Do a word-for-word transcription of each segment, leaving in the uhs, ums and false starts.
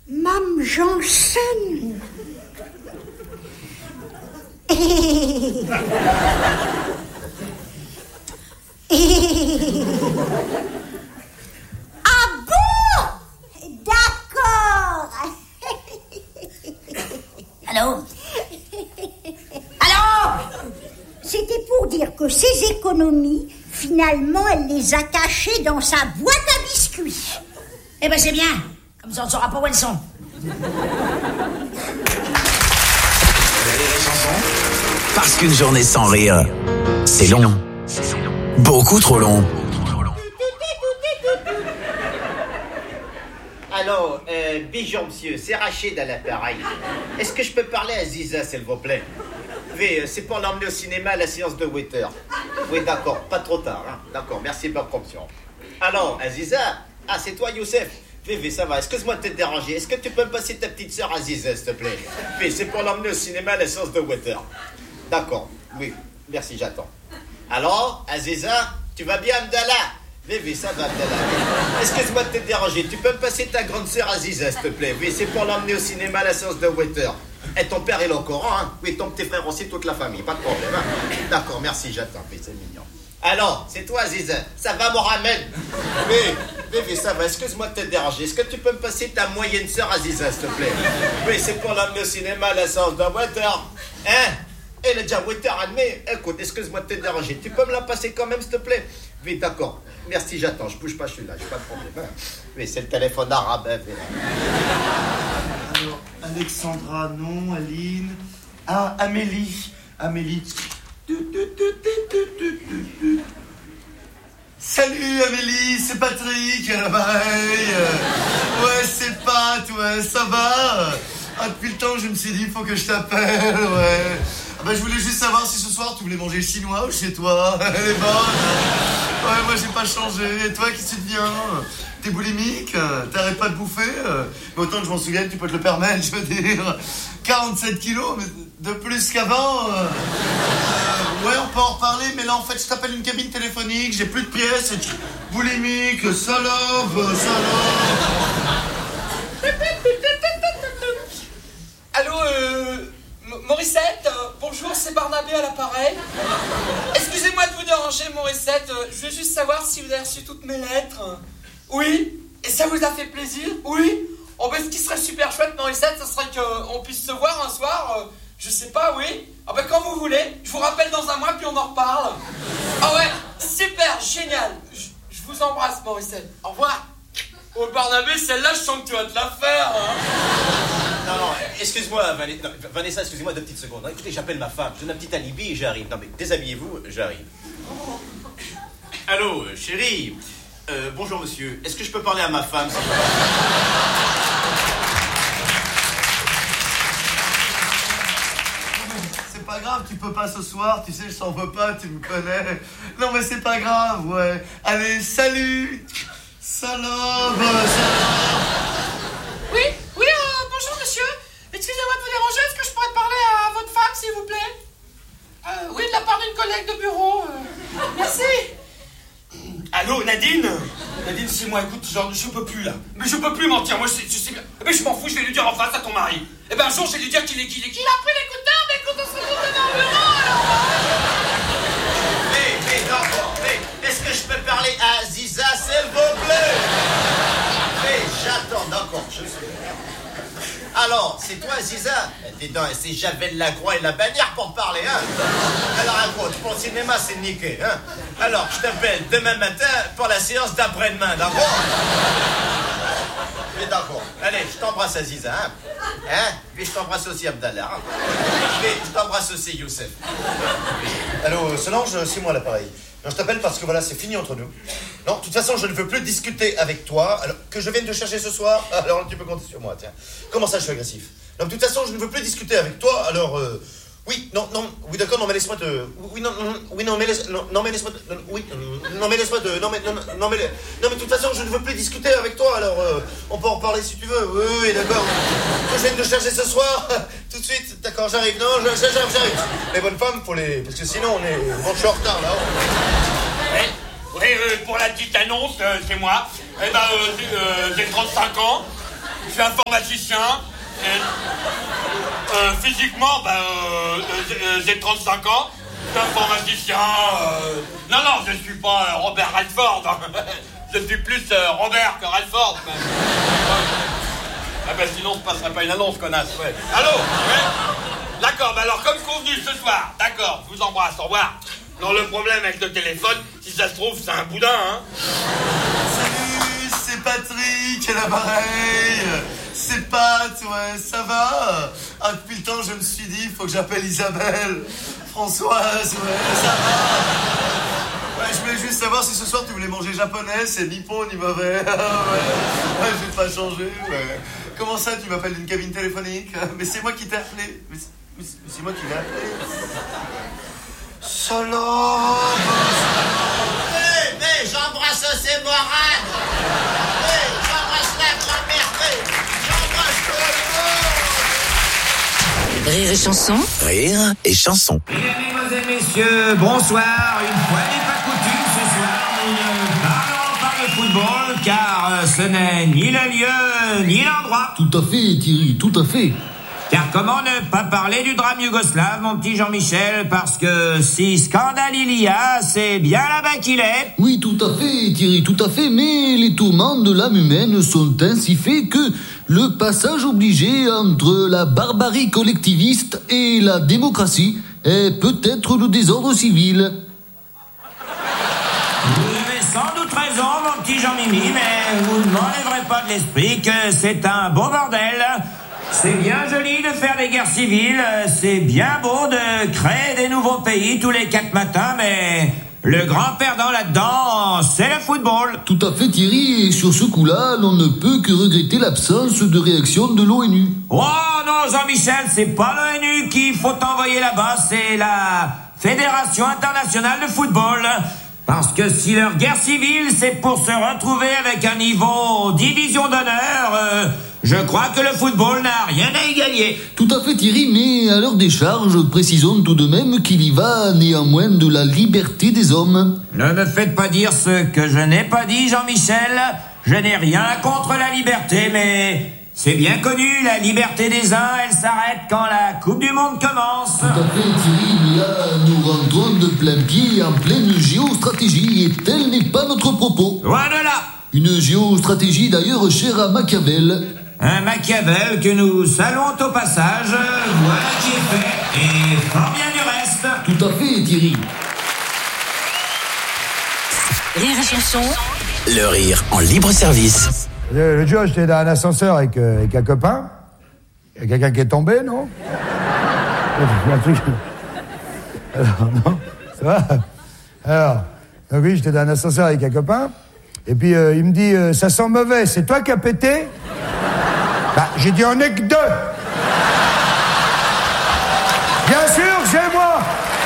Mme Janssen. Ah bon? D'accord. Allô? Allô? C'était pour dire que ses économies, finalement, elle les a cachées dans sa boîte à biscuits. Eh ben c'est bien. Comme ça on ne saura pas où elles sont. Parce qu'une journée sans rire, c'est long. Beaucoup trop long. Alors, euh, bonjour monsieur, c'est Rachid à l'appareil. Est-ce que je peux parler à Ziza, s'il vous plaît? Oui, c'est pour l'emmener au cinéma à la séance de waiter. Oui, d'accord, pas trop tard, hein. D'accord, merci de votre compréhension. Alors, Aziza, ah, c'est toi, Youssef? Oui, oui, ça va, excuse-moi de te déranger. Est-ce que tu peux me passer ta petite sœur Aziza, s'il te plaît? Oui, c'est pour l'emmener au cinéma à la séance de waiter. D'accord, oui, merci, j'attends. Alors, Aziza, tu vas bien, Abdallah? Oui, oui, ça va, Abdallah. Excuse-moi de te déranger. Tu peux me passer ta grande sœur Aziza, s'il te plaît? Oui, c'est pour l'emmener au cinéma à la séance de waiter. Et ton père, il est au courant, hein? Oui, ton petit frère aussi, toute la famille, pas de problème, hein? D'accord, merci, j'attends. Oui, c'est mignon. Alors, c'est toi, Aziza? Ça va, Mohamed? Oui, oui, oui, ça va. Excuse-moi de te déranger. Est-ce que tu peux me passer ta moyenne sœur Aziza, s'il te plaît? Oui, c'est pour l'emmener au cinéma à la séance de waiter. Hein? Elle est déjà waiter admis. Écoute, excuse-moi de te déranger. Tu peux me la passer quand même, s'il te plaît? Oui, d'accord. Merci, j'attends. Je bouge pas, je suis là. J'ai pas de problème. Hein? Oui, c'est le téléphone arabe. Hein, alors, Alexandra, non. Aline. Ah, Amélie. Amélie. Salut Amélie, c'est Patrick à l'appareil. Ouais, c'est Pat, ouais, ça va. Ah, depuis le temps, je me suis dit, il faut que je t'appelle, ouais. Ah bah, je voulais juste savoir si ce soir, tu voulais manger chinois ou chez toi. Elle est bonne. Ouais, moi, j'ai pas changé. Et toi, qu'est-ce que tu deviens? T'es boulimique? T'arrêtes pas de bouffer? Mais autant que je m'en souvienne, tu peux te le permettre, je veux dire. quarante-sept kilos, mais de plus qu'avant. Euh, ouais, on peut en reparler, mais là, en fait, je t'appelle une cabine téléphonique, j'ai plus de pièces. Boulimique, salope, salope. Allô, euh, Morissette, euh, bonjour, c'est Barnabé à l'appareil. Excusez-moi de vous déranger, Morissette, euh, je veux juste savoir si vous avez reçu toutes mes lettres. Oui? Et ça vous a fait plaisir? Oui? Oh ben ce qui serait super chouette, Morissette, ce serait qu'on puisse se voir un soir, euh, je sais pas, oui? Ah ben quand vous voulez, je vous rappelle dans un mois puis on en reparle. Ah ouais, super, génial. Je, je vous embrasse, Morissette. Au revoir. Oh Barnabé, celle-là, je sens que tu vas te la faire, hein. Non, non, excuse-moi, Vanessa, non, Vanessa excusez-moi deux petites secondes. Non, écoutez, j'appelle ma femme, je donne un petit alibi et j'arrive. Non, mais déshabillez-vous, j'arrive. Allô, euh, chérie. Euh, bonjour, monsieur. Est-ce que je peux parler à ma femme? C'est pas grave, tu peux pas ce soir, tu sais, je s'en veux pas, tu me connais. Non, mais c'est pas grave, ouais. Allez, salut. Salope, salope. Oui, oui, euh, bonjour monsieur. Excusez-moi de vous déranger, est-ce que je pourrais parler à votre femme, s'il vous plaît? euh, Oui, de la part d'une collègue de bureau. Euh, merci. Allô, Nadine? Nadine, c'est moi, écoute, genre, je peux plus là. Mais je peux plus mentir, moi je sais, je sais bien. Mais je m'en fous, je vais lui dire en face à ton mari. Eh ben un jour, je vais lui dire qu'il est qu'il est qu'il a pris l'écouteur, mais écoute, on se retrouve dans le bureau alors. Mais, mais, d'accord, mais, est-ce que je peux parler à Ziza, s'il vous plaît? Mais, j'attends, d'accord, je sais. Alors, c'est toi, Ziza? Dis donc, c'est Javel la croix et la bannière pour parler, hein? Alors, raconte, pour le cinéma, c'est niqué, hein? Alors, je t'appelle demain matin pour la séance d'après-demain, d'accord? Mais d'accord. Allez, je t'embrasse, Aziza, hein? Hein? Puis je t'embrasse aussi, Abdallah. Hein? Puis je t'embrasse aussi, Youssef. Allô, Solange, c'est moi l'appareil. Non, je t'appelle parce que voilà, c'est fini entre nous. Non, de toute façon, je ne veux plus discuter avec toi. Alors, que je vienne te chercher ce soir, alors tu peux compter sur moi, tiens. Comment ça, je suis agressif? Non, de toute façon, je ne veux plus discuter avec toi, alors... Euh, oui, non, non, oui, d'accord, non, mais laisse-moi te... Oui, non, non, oui, non, mais laisse... Non, non mais laisse-moi te... Oui, non, mais laisse-moi te... Non, mais... Non, non, mais... Non, mais de toute façon, je ne veux plus discuter avec toi, alors... Euh, on peut en parler si tu veux. Oui, oui, d'accord. Que je vienne te chercher ce soir, tout de suite, d'accord, j'arrive. Non, j'arrive, j'arrive. Les bonnes femmes, faut les... Parce que sinon, on est... Bon, je suis en retard, là. Oui, oui euh, pour la petite annonce, euh, c'est moi. Eh ben, euh, j'ai euh, trente-cinq ans. je suis informaticien. Et, euh, physiquement, bah, euh, euh, j'ai trente-cinq ans. Je suis informaticien. Euh... Non, non, je suis pas euh, Robert Redford. Hein. Je suis plus euh, Robert que Redford, même. Ah bah sinon, on ne passerait pas une annonce, connasse. Ouais. Allô ouais. D'accord, bah alors, comme convenu ce soir, d'accord, je vous embrasse, au revoir. Non, le problème avec le téléphone, si ça se trouve, c'est un boudin, hein. Salut, c'est Patrick à l'appareil. C'est Pat, ouais, ça va? Ah, depuis le temps, je me suis dit, il faut que j'appelle Isabelle. Françoise, ouais, ça va? Ouais, je voulais juste savoir si ce soir tu voulais manger japonais, c'est ni bon ni mauvais. Ouais, ouais, je vais pas changer, ouais. Comment ça, tu m'appelles d'une cabine téléphonique? Mais c'est moi qui t'ai appelé. Mais c'est, mais c'est moi qui l'ai appelé. Salope! Hey, mais j'embrasse ces morades! Hey, j'embrasse la grand-mère! Hey, j'embrasse tout le monde! Rire et chanson. Rire et chanson. Mesdames et messieurs, bonsoir. Une fois n'est pas coutume, ce soir, nous ne parlons pas de football, car euh, ce n'est ni le lieu, ni l'endroit. Tout à fait, Thierry, tout à fait. Car comment ne pas parler du drame yougoslave, mon petit Jean-Michel, parce que si scandale il y a, c'est bien là-bas qu'il est. Oui, tout à fait, Thierry, tout à fait, mais les tourments de l'âme humaine sont ainsi faits que le passage obligé entre la barbarie collectiviste et la démocratie est peut-être le désordre civil. Vous avez sans doute raison, mon petit Jean-Mimi, mais vous ne m'enlèverez pas de l'esprit que c'est un beau bordel. C'est bien joli de faire des guerres civiles, c'est bien beau de créer des nouveaux pays tous les quatre matins, mais le grand perdant là-dedans, c'est le football. Tout à fait, Thierry, et sur ce coup-là, l'on ne peut que regretter l'absence de réaction de l'ONU. Oh non, Jean-Michel, c'est pas l'ONU qu'il faut envoyer là-bas, c'est la Fédération internationale de football. Parce que si leur guerre civile, c'est pour se retrouver avec un niveau division d'honneur, euh, je crois que le football n'a rien à y gagner. Tout à fait, Thierry, mais à l'heure des charges, précisons tout de même qu'il y va néanmoins de la liberté des hommes. Ne me faites pas dire ce que je n'ai pas dit, Jean-Michel. Je n'ai rien contre la liberté, mais c'est bien connu, la liberté des uns, elle s'arrête quand la Coupe du Monde commence. Tout à fait, Thierry, mais là, nous rentrons de plein pied en pleine géostratégie, et tel n'est pas notre propos. Voilà là. Une géostratégie d'ailleurs chère à Machiavel. Un Machiavel que nous saluons au passage, voilà qui est fait, et fort bien du reste. Tout à fait, Thierry. Rire et chanson. Le rire en libre service. Le, le jour, j'étais dans un ascenseur avec, euh, avec un copain. Il y a quelqu'un qui est tombé, non? Un truc... Alors, non, ça va? Alors, donc oui, j'étais dans un ascenseur avec un copain. Et puis, euh, il me dit, euh, ça sent mauvais, c'est toi qui as pété? Bah, j'ai dit, on est que deux. Bien sûr, c'est moi.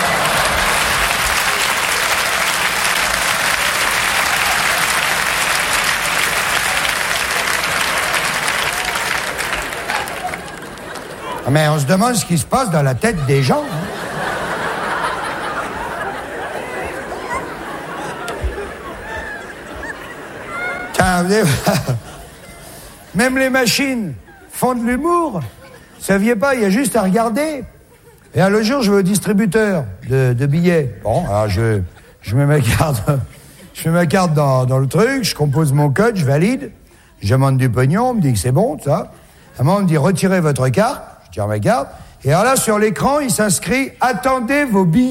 Mais on se demande ce qui se passe dans la tête des gens. Hein. Tiens, même les machines font de l'humour. Vous saviez pas, il y a juste à regarder. Et un le jour, je vais au distributeur de, de billets. Bon, alors je, je mets ma carte, je mets ma carte dans, dans le truc, je compose mon code, je valide, je demande du pognon, on me dit que c'est bon, ça. À un moment, on me dit retirez votre carte. Je tire ma carte, et alors là, sur l'écran, il s'inscrit « Attendez vos billets ».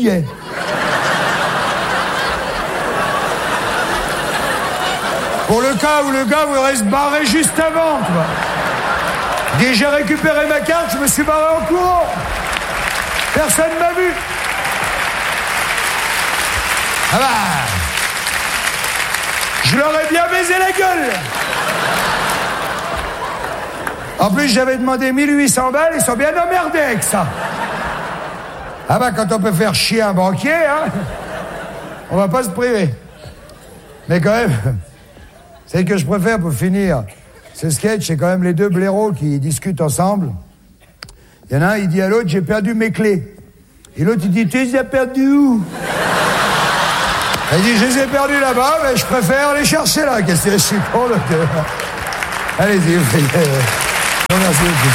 Pour le cas où le gars voudrait se barrer juste avant, tu vois. Dès que j'ai récupéré ma carte, je me suis barré en courant. Personne m'a vu. Ah bah... Je leur ai bien baisé la gueule. En plus, j'avais demandé mille huit cents balles, ils sont bien emmerdés avec ça. Ah bah, quand on peut faire chier un banquier, hein, on va pas se priver. Mais quand même, celle que je préfère pour finir ce sketch, c'est quand même les deux blaireaux qui discutent ensemble. Il y en a un, il dit à l'autre, j'ai perdu mes clés. Et l'autre, il dit, tu les as perdues où? Il dit, je les ai perdues là-bas, mais je préfère les chercher là. Qu'est-ce que je suis con, là. Allez-y, vous faites... Euh... Non, merci beaucoup.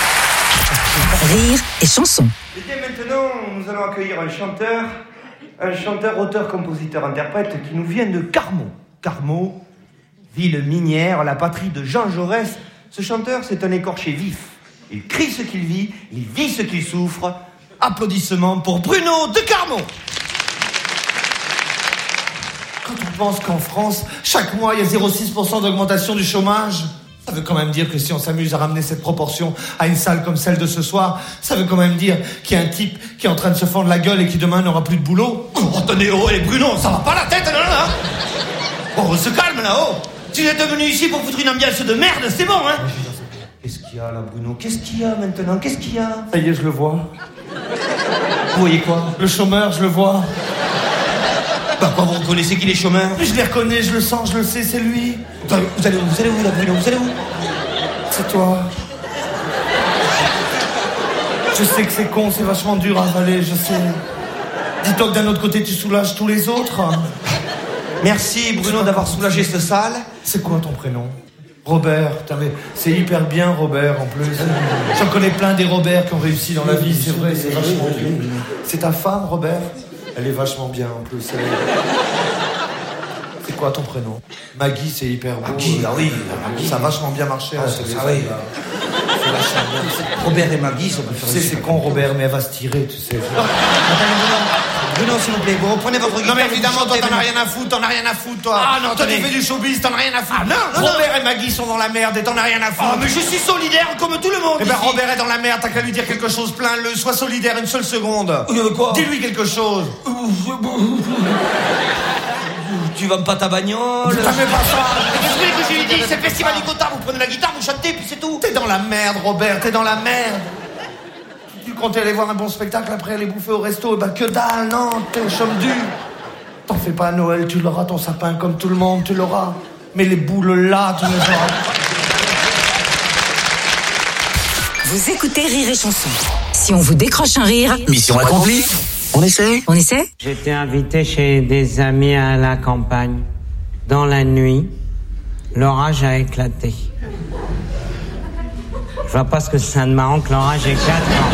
Rire et chanson. Et bien maintenant, nous allons accueillir un chanteur, un chanteur, auteur, compositeur, interprète qui nous vient de Carmaux. Carmaux, ville minière, la patrie de Jean Jaurès. Ce chanteur, c'est un écorché vif. Il crie ce qu'il vit, il vit ce qu'il souffre. Applaudissements pour Bruno de Carmaux. Quand on pense qu'en France, chaque mois, il y a zéro virgule six pour cent d'augmentation du chômage, ça veut quand même dire que si on s'amuse à ramener cette proportion à une salle comme celle de ce soir, ça veut quand même dire qu'il y a un type qui est en train de se fendre la gueule et qui demain n'aura plus de boulot. Oh, attendez, oh, et Bruno, ça va pas la tête, là, là. Oh, on se calme, là, oh. Tu es devenu ici pour foutre une ambiance de merde, c'est bon, hein. Qu'est-ce qu'il y a, là, Bruno? Qu'est-ce qu'il y a, maintenant? Qu'est-ce qu'il y a? Ça y est, je le vois. Vous voyez quoi? Le chômeur, je le vois. Bah quoi, vous reconnaissez qu'il est chômeur? Je les reconnais, je le sens, je le sais, c'est lui. Vous allez où, vous allez où, vous allez où, là, Bruno? Vous allez où? C'est toi. Je sais que c'est con, c'est vachement dur à avaler, je sais. Dis-toi que d'un autre côté, tu soulages tous les autres. Merci, Bruno, d'avoir soulagé ce sale. C'est quoi ton prénom? Robert. Putain, mais c'est hyper bien, Robert, en plus. J'en connais plein des Robert qui ont réussi dans la vie, c'est vrai, c'est vachement bien. C'est ta femme, Robert? Elle est vachement bien, en plus. Elle est... C'est quoi ton prénom? Maggie, c'est hyper beau. Maggie, ah oui, Maggie. Ça a vachement bien marché. Ah, c'est ça, oui. C'est vachement bien. Robert et Maggie, ça peut faire... Tu sais, c'est con, Robert, mais elle va se tirer, tu sais. Bruno, s'il vous plaît, vous reprenez votre guitare. Non, mais évidemment, toi, t'en as rien à foutre, t'en as rien à foutre, toi. Ah non, toi, tu fais du showbiz, t'en as rien à foutre. Ah non, non, Robert et Maggie sont dans la merde et t'en as rien à foutre. Ah, mais je suis solidaire comme tout le monde. Eh ben, Robert est dans la merde, t'as qu'à lui dire quelque chose, plains-le, sois solidaire une seule seconde. Euh, quoi? Dis-lui quelque chose. Tu vas me pas ta bagnole? T'as fait pas ça. Qu'est-ce que je lui dis? C'est le festival du Cotard, vous prenez la guitare, vous chantez, puis c'est tout. T'es dans la merde, Robert, t'es dans la merde. Tu comptais aller voir un bon spectacle après aller bouffer au resto, et bah que dalle, non, t'es au chôme du. T'en fais pas à Noël, tu l'auras ton sapin comme tout le monde, tu l'auras. Mais les boules là, tu les auras. Vous écoutez Rire et Chanson. Si on vous décroche un rire... Mission accomplie. On essaie? On essaie? J'étais invité chez des amis à la campagne. Dans la nuit, l'orage a éclaté. Je vois pas ce que c'est de marrant que l'orage éclate. Non.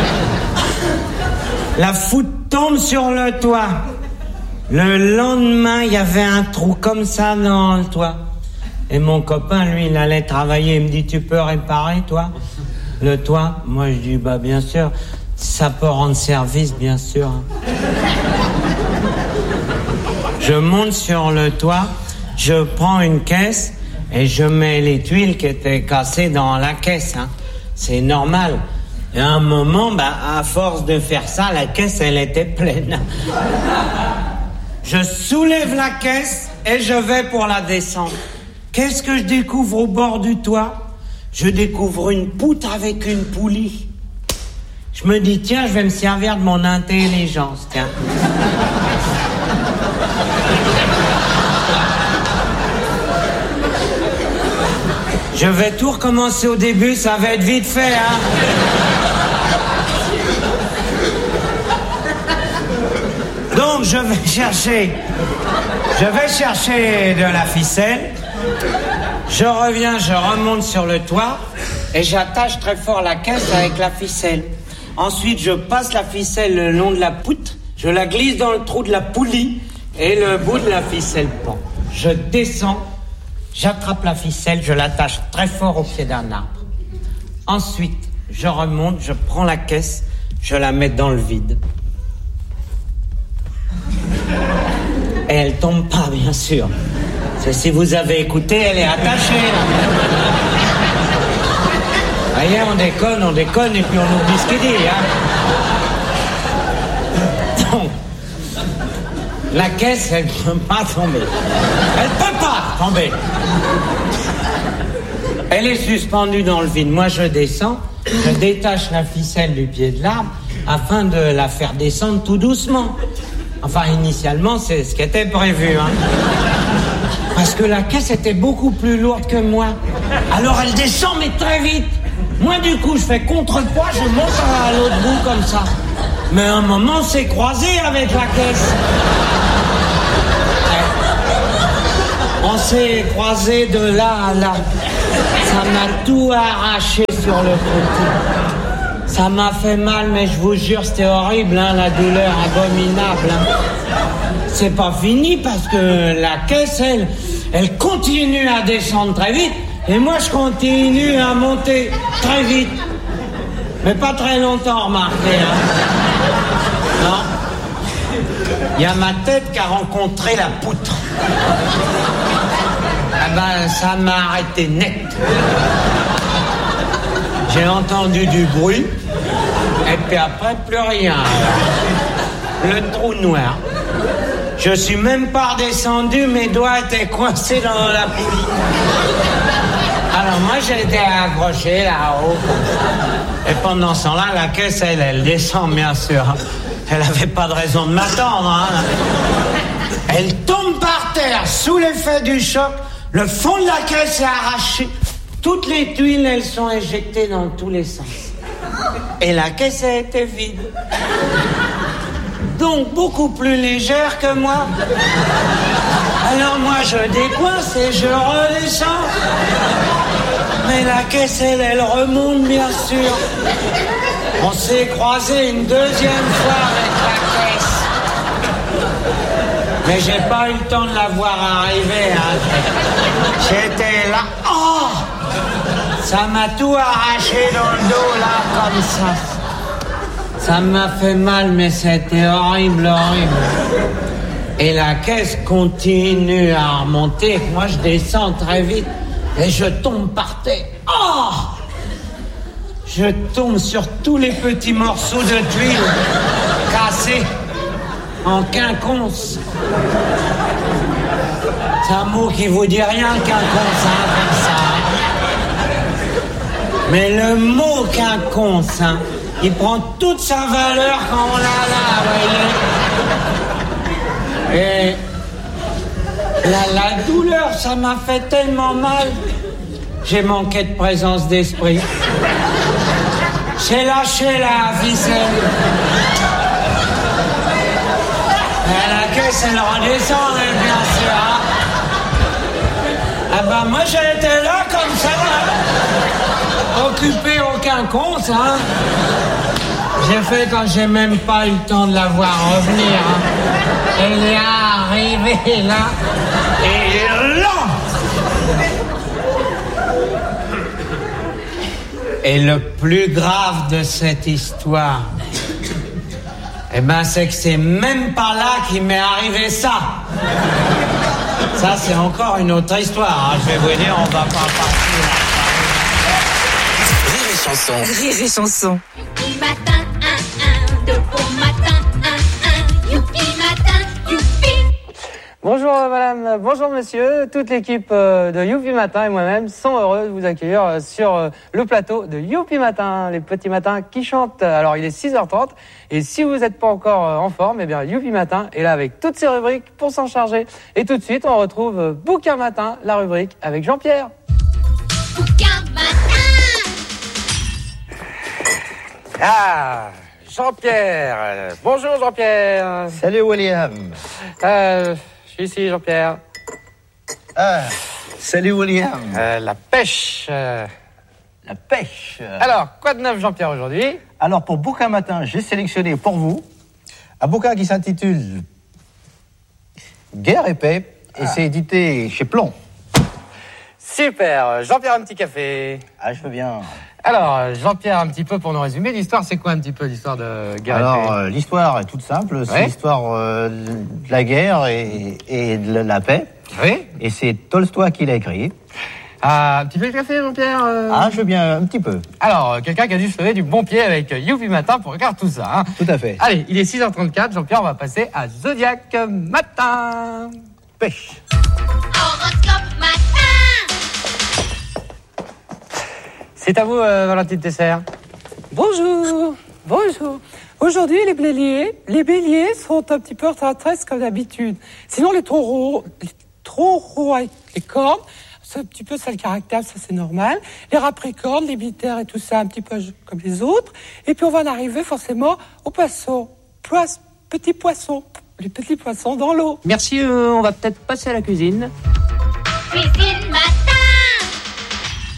La foudre tombe sur le toit. Le lendemain, il y avait un trou comme ça dans le toit. Et mon copain, lui, il allait travailler. Il me dit, tu peux réparer, toi, le toit? Moi, je dis, bah, bien sûr. Ça peut rendre service, bien sûr. Je monte sur le toit, je prends une caisse et je mets les tuiles qui étaient cassées dans la caisse. Hein. C'est normal. Et à un moment, bah, à force de faire ça, la caisse, elle était pleine. Je soulève la caisse et je vais pour la descendre. Qu'est-ce que je découvre au bord du toit? Je découvre une poutre avec une poulie. Je me dis, tiens, je vais me servir de mon intelligence, tiens. Je vais tout recommencer au début, ça va être vite fait, hein. Donc, je vais chercher, je vais chercher de la ficelle. Je reviens, je remonte sur le toit et j'attache très fort la caisse avec la ficelle. Ensuite, je passe la ficelle le long de la poutre, je la glisse dans le trou de la poulie et le bout de la ficelle pend. Je descends, j'attrape la ficelle, je l'attache très fort au pied d'un arbre. Ensuite, je remonte, je prends la caisse, je la mets dans le vide. Et elle tombe pas, bien sûr. C'est si vous avez écouté, elle est attachée, là. Ailleurs, on déconne, on déconne, et puis on oublie ce qu'il dit, hein. Donc, la caisse, elle peut pas tomber. Elle peut pas tomber. Elle est suspendue dans le vide. Moi, je descends, je détache la ficelle du pied de l'arbre afin de la faire descendre tout doucement. Enfin, initialement, c'est ce qui était prévu, hein. Parce que la caisse était beaucoup plus lourde que moi. Alors, elle descend, mais très vite. Moi, du coup, je fais contrepoids, je monte à l'autre bout comme ça. Mais à un moment, c'est croisé avec la caisse. Ouais. On s'est croisé de là à là. Ça m'a tout arraché sur le côté. Ça m'a fait mal, mais je vous jure, c'était horrible, hein, la douleur abominable. Hein. C'est pas fini parce que la caisse, elle, elle continue à descendre très vite. Et moi, je continue à monter très vite. Mais pas très longtemps, remarquez. Hein. Non. Il y a ma tête qui a rencontré la poutre. Ah ben, ça m'a arrêté net. J'ai entendu du bruit. Et puis après, plus rien. Le trou noir. Je suis même pas redescendu, mes doigts étaient coincés dans la poulie. Alors moi, j'étais accroché là-haut. Et pendant ce temps-là, la caisse, elle, elle descend, bien sûr. Elle avait pas de raison de m'attendre. Hein. Elle tombe par terre, sous l'effet du choc. Le fond de la caisse est arraché. Toutes les tuiles, elles sont éjectées dans tous les sens. Et la caisse a été vide. Donc beaucoup plus légère que moi. Alors moi je décoince et je redescends. Mais la caisse elle, elle remonte bien sûr. On s'est croisé une deuxième fois avec la caisse. Mais j'ai pas eu le temps de la voir arriver. Hein. J'étais là. Oh! Ça m'a tout arraché dans le dos là comme ça. Ça m'a fait mal, mais c'était horrible, horrible. Et la caisse continue à remonter. Moi, je descends très vite et je tombe par terre. Oh! Je tombe sur tous les petits morceaux de tuiles cassés en quinconce. C'est un mot qui vous dit rien, quinconce, hein, comme ça. Mais le mot quinconce, hein, il prend toute sa valeur quand on l'a là, voyez. Et la, la douleur, ça m'a fait tellement mal. J'ai manqué de présence d'esprit. J'ai lâché la ficelle. Et la caisse, elle redescend, bien sûr. Hein. Ah ben moi, j'étais là comme ça, là. Occupé aucun compte, hein. J'ai fait quand j'ai même pas eu le temps de la voir revenir. Hein. Elle est arrivée là, et là. Et le plus grave de cette histoire, eh ben, c'est que c'est même pas là qu'il m'est arrivé ça. Ça, c'est encore une autre histoire. Hein. Je vais vous dire, on va pas partir. Rire et chanson. Rire et chanson. Youpi matin, un, un, de bon matin, un, un, youpi matin, youpi. Bonjour euh, madame, bonjour monsieur, toute l'équipe euh, de Youpi Matin et moi-même sont heureux de vous accueillir euh, sur euh, le plateau de Youpi Matin, les petits matins qui chantent. Alors il est six heures trente et si vous n'êtes pas encore euh, en forme, eh bien Youpi Matin est là avec toutes ses rubriques pour s'en charger. Et tout de suite on retrouve euh, Bouquin Matin, la rubrique avec Jean-Pierre. Bouquin matin. Ah, Jean-Pierre, euh, bonjour Jean-Pierre. Salut William. Euh... Ici, Jean-Pierre. Ah, salut William. Euh, la pêche. Euh... La pêche. Alors, quoi de neuf, Jean-Pierre, aujourd'hui? Alors, pour Bouquin Matin, j'ai sélectionné pour vous un bouquin qui s'intitule Guerre et paix, et ah. c'est édité chez Plomb. Super. Jean-Pierre, un petit café. Ah, je veux bien. Alors, Jean-Pierre, un petit peu pour nous résumer, l'histoire, c'est quoi un petit peu l'histoire de guerre Alors, et paix? euh, l'histoire est toute simple, c'est ouais. l'histoire euh, de la guerre et, et de la paix. Oui. Et c'est Tolstoï qui l'a écrit. Ah, un petit peu de café, Jean-Pierre euh... Ah, je veux bien, un petit peu. Alors, euh, quelqu'un qui a dû se lever du bon pied avec Youpi Matin pour regarder tout ça. Hein. Tout à fait. Allez, il est six heures trente-quatre, Jean-Pierre, on va passer à Zodiac Matin. Pêche. Horoscope matin. C'est à vous, euh, Valentine Tesser. Bonjour, bonjour. Aujourd'hui, les béliers, les béliers sont un petit peu en stress comme d'habitude. Sinon, les taureaux, les taureaux avec les cornes, c'est un petit peu ça le caractère, ça c'est normal. Les capricornes, les militaires et tout ça, un petit peu comme les autres. Et puis on va en arriver forcément aux poissons. Poisse, petits poissons, les petits poissons dans l'eau. Merci, euh, on va peut-être passer à la cuisine. Cuisine matin.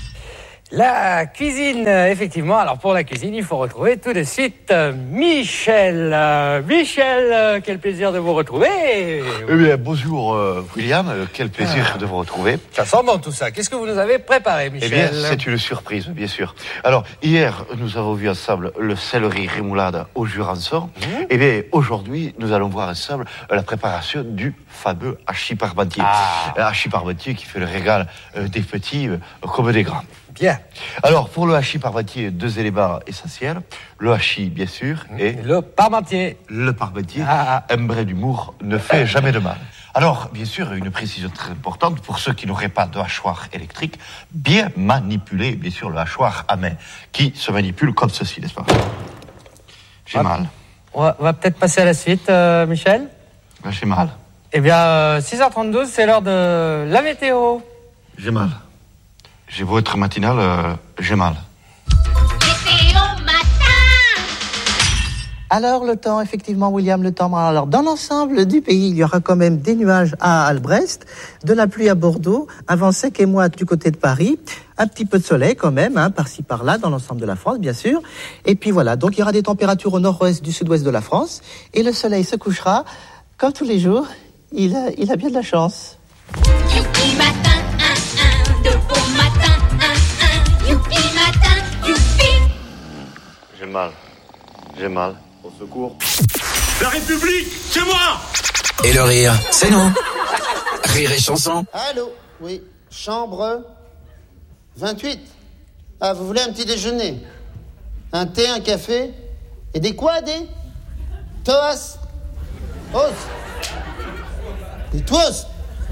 La cuisine, euh, effectivement. Alors pour la cuisine, il faut retrouver tout de suite euh, Michel. Euh, Michel, euh, quel plaisir de vous retrouver. Eh bien, bonjour euh, William, euh, quel plaisir Ah. de vous retrouver. Ça sent bon tout ça. Qu'est-ce que vous nous avez préparé, Michel? Eh bien, c'est une surprise, bien sûr. Alors, hier, nous avons vu ensemble le céleri rémoulade au jurançon. Mmh. Eh bien, aujourd'hui, nous allons voir ensemble la préparation du fameux hachis parmentier. Ah. Un hachis parmentier qui fait le régal euh, des petits euh, comme des grands. Bien. Alors, pour le hachis parmentier, deux éléments essentiels. Le hachis, bien sûr, et... Le parmentier. Le parmentier. Ah. Un brin d'humour ne fait jamais de mal. Alors, bien sûr, une précision très importante pour ceux qui n'auraient pas de hachoir électrique, bien manipuler, bien sûr, le hachoir à main, qui se manipule comme ceci, n'est-ce pas? J'ai Ouais. mal. On va, on va peut-être passer à la suite, euh, Michel. J'ai mal. Eh bien, euh, six heures trente-deux, c'est l'heure de la météo. J'ai mal. J'ai beau être matinal, euh, j'ai mal. Météo matin. Alors, le temps, effectivement, William, le temps. Alors, dans l'ensemble du pays, il y aura quand même des nuages à Albrecht, de la pluie à Bordeaux, un vent sec et moite du côté de Paris, un petit peu de soleil quand même, hein, par-ci par-là, dans l'ensemble de la France, bien sûr. Et puis voilà, donc il y aura des températures au nord-ouest du sud-ouest de la France, et le soleil se couchera, comme tous les jours. Il a, il a bien de la chance. Youpi matin, un, un, de bon matin, un, un. Youpi matin, youpi. J'ai mal. J'ai mal. Au secours. La République, c'est moi. Et le rire, c'est nous. Rire et chanson. Allô? Oui. Chambre vingt-huit. Ah, vous voulez un petit déjeuner? Un thé, un café? Et des quoi, des? Toas? Os? Des toas?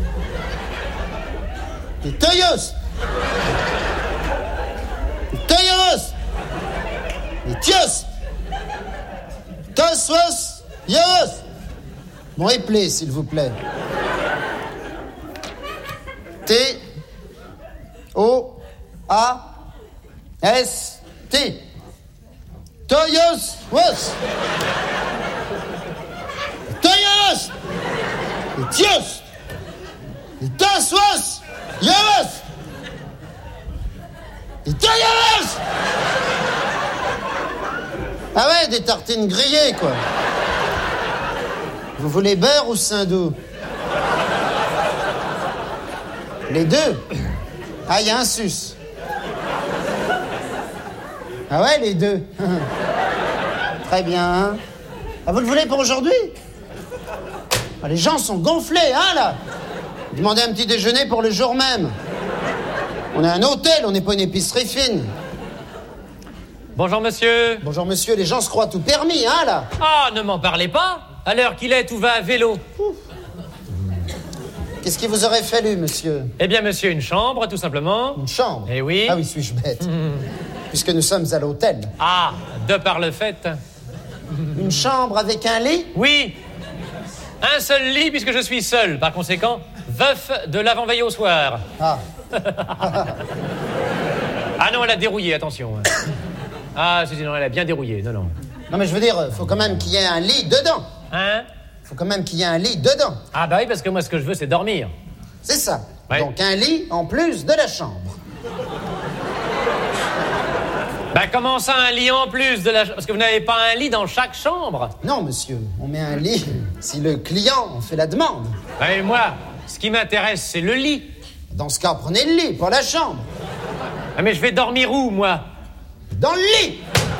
Des toyos? Des toyeros? Des tios? Toswas? Yoros? Bon, éplé, s'il vous plaît. T O A S T. Toyos was. Toyos. Les tios. Les taswas. Yoros. Les toyos. Ah ouais, des tartines grillées, quoi. Vous voulez beurre ou Saint-Doux? Les deux? Ah, il y a un sus. Ah ouais, les deux. Très bien. Ah, vous le voulez pour aujourd'hui? Ah, les gens sont gonflés, hein, là? Demandez un petit déjeuner pour le jour même. On est un hôtel, on n'est pas une épicerie fine. Bonjour, monsieur. Bonjour, monsieur. Les gens se croient tout permis, hein, là? Ah, ne m'en parlez pas. À l'heure qu'il est, tout va à vélo. Qu'est-ce qui vous aurait fallu, monsieur? Eh bien, monsieur, une chambre, tout simplement. Une chambre? Eh oui. Ah oui, suis-je bête. Puisque nous sommes à l'hôtel. Ah, de par le fait. Une chambre avec un lit? Oui. Un seul lit, puisque je suis seul. Par conséquent, veuf de l'avant-veille au soir. Ah. Ah non, elle a dérouillé, attention. Ah, si, si, non, elle a bien dérouillé, non, non. Non, mais je veux dire, faut quand même qu'il y ait un lit dedans. Hein? Faut quand même qu'il y ait un lit dedans. Ah bah oui, parce que moi, ce que je veux, c'est dormir. C'est ça. Ouais. Donc un lit en plus de la chambre. Bah comment ça, un lit en plus de la... Parce que vous n'avez pas un lit dans chaque chambre? Non, monsieur, on met un lit si le client en fait la demande. Bah et moi, ce qui m'intéresse, c'est le lit. Dans ce cas, prenez le lit, pas la chambre. Ah mais je vais dormir où, moi? Dans le lit!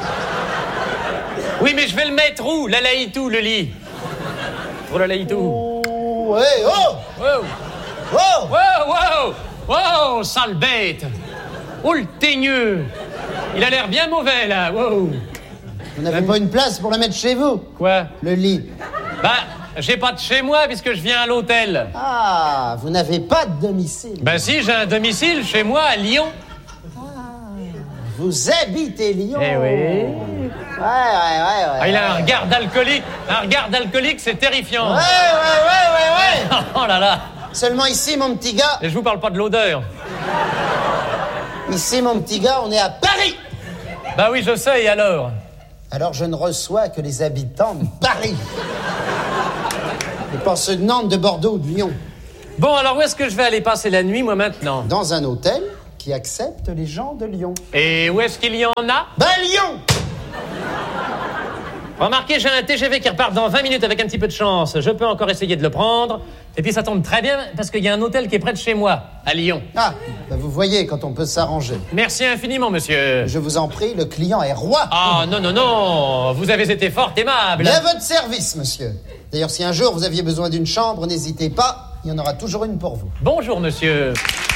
Oui, mais je vais le mettre où, la laïtou, le lit? Pour le laïtou. Oh, hey, oh! Wow! Oh! Wow, wow! Wow, sale bête! Oh, le teigneux! Il a l'air bien mauvais, là, wow! Vous n'avez pas une place pour le mettre chez vous? Quoi? Le lit. Bah, j'ai pas de chez moi, puisque je viens à l'hôtel. Ah, vous n'avez pas de domicile. Bah si, j'ai un domicile chez moi, à Lyon. Vous habitez Lyon? Eh oui. Ouais, ouais, ouais, ouais. Ah, il a un regard d'alcoolique. Un regard d'alcoolique, c'est terrifiant. Ouais, ouais, ouais, ouais, ouais. Oh là là. Seulement ici, mon petit gars. Et je vous parle pas de l'odeur. Ici, mon petit gars, on est à Paris. Bah oui, je sais, et alors? Alors je ne reçois que les habitants de Paris. Et pas ceux de Nantes, de Bordeaux ou de Lyon. Bon, alors où est-ce que je vais aller passer la nuit, moi, maintenant? Dans un hôtel qui accepte les gens de Lyon. Et où est-ce qu'il y en a? Ben Lyon! Remarquez, j'ai un T G V qui repart dans vingt minutes avec un petit peu de chance. Je peux encore essayer de le prendre. Et puis ça tombe très bien parce qu'il y a un hôtel qui est près de chez moi, à Lyon. Ah, ben vous voyez quand on peut s'arranger. Merci infiniment, monsieur. Je vous en prie, le client est roi. Ah, non, non, non. Vous avez été fort aimable. Mais à votre service, monsieur. D'ailleurs, si un jour vous aviez besoin d'une chambre, n'hésitez pas. Il y en aura toujours une pour vous. Bonjour, monsieur.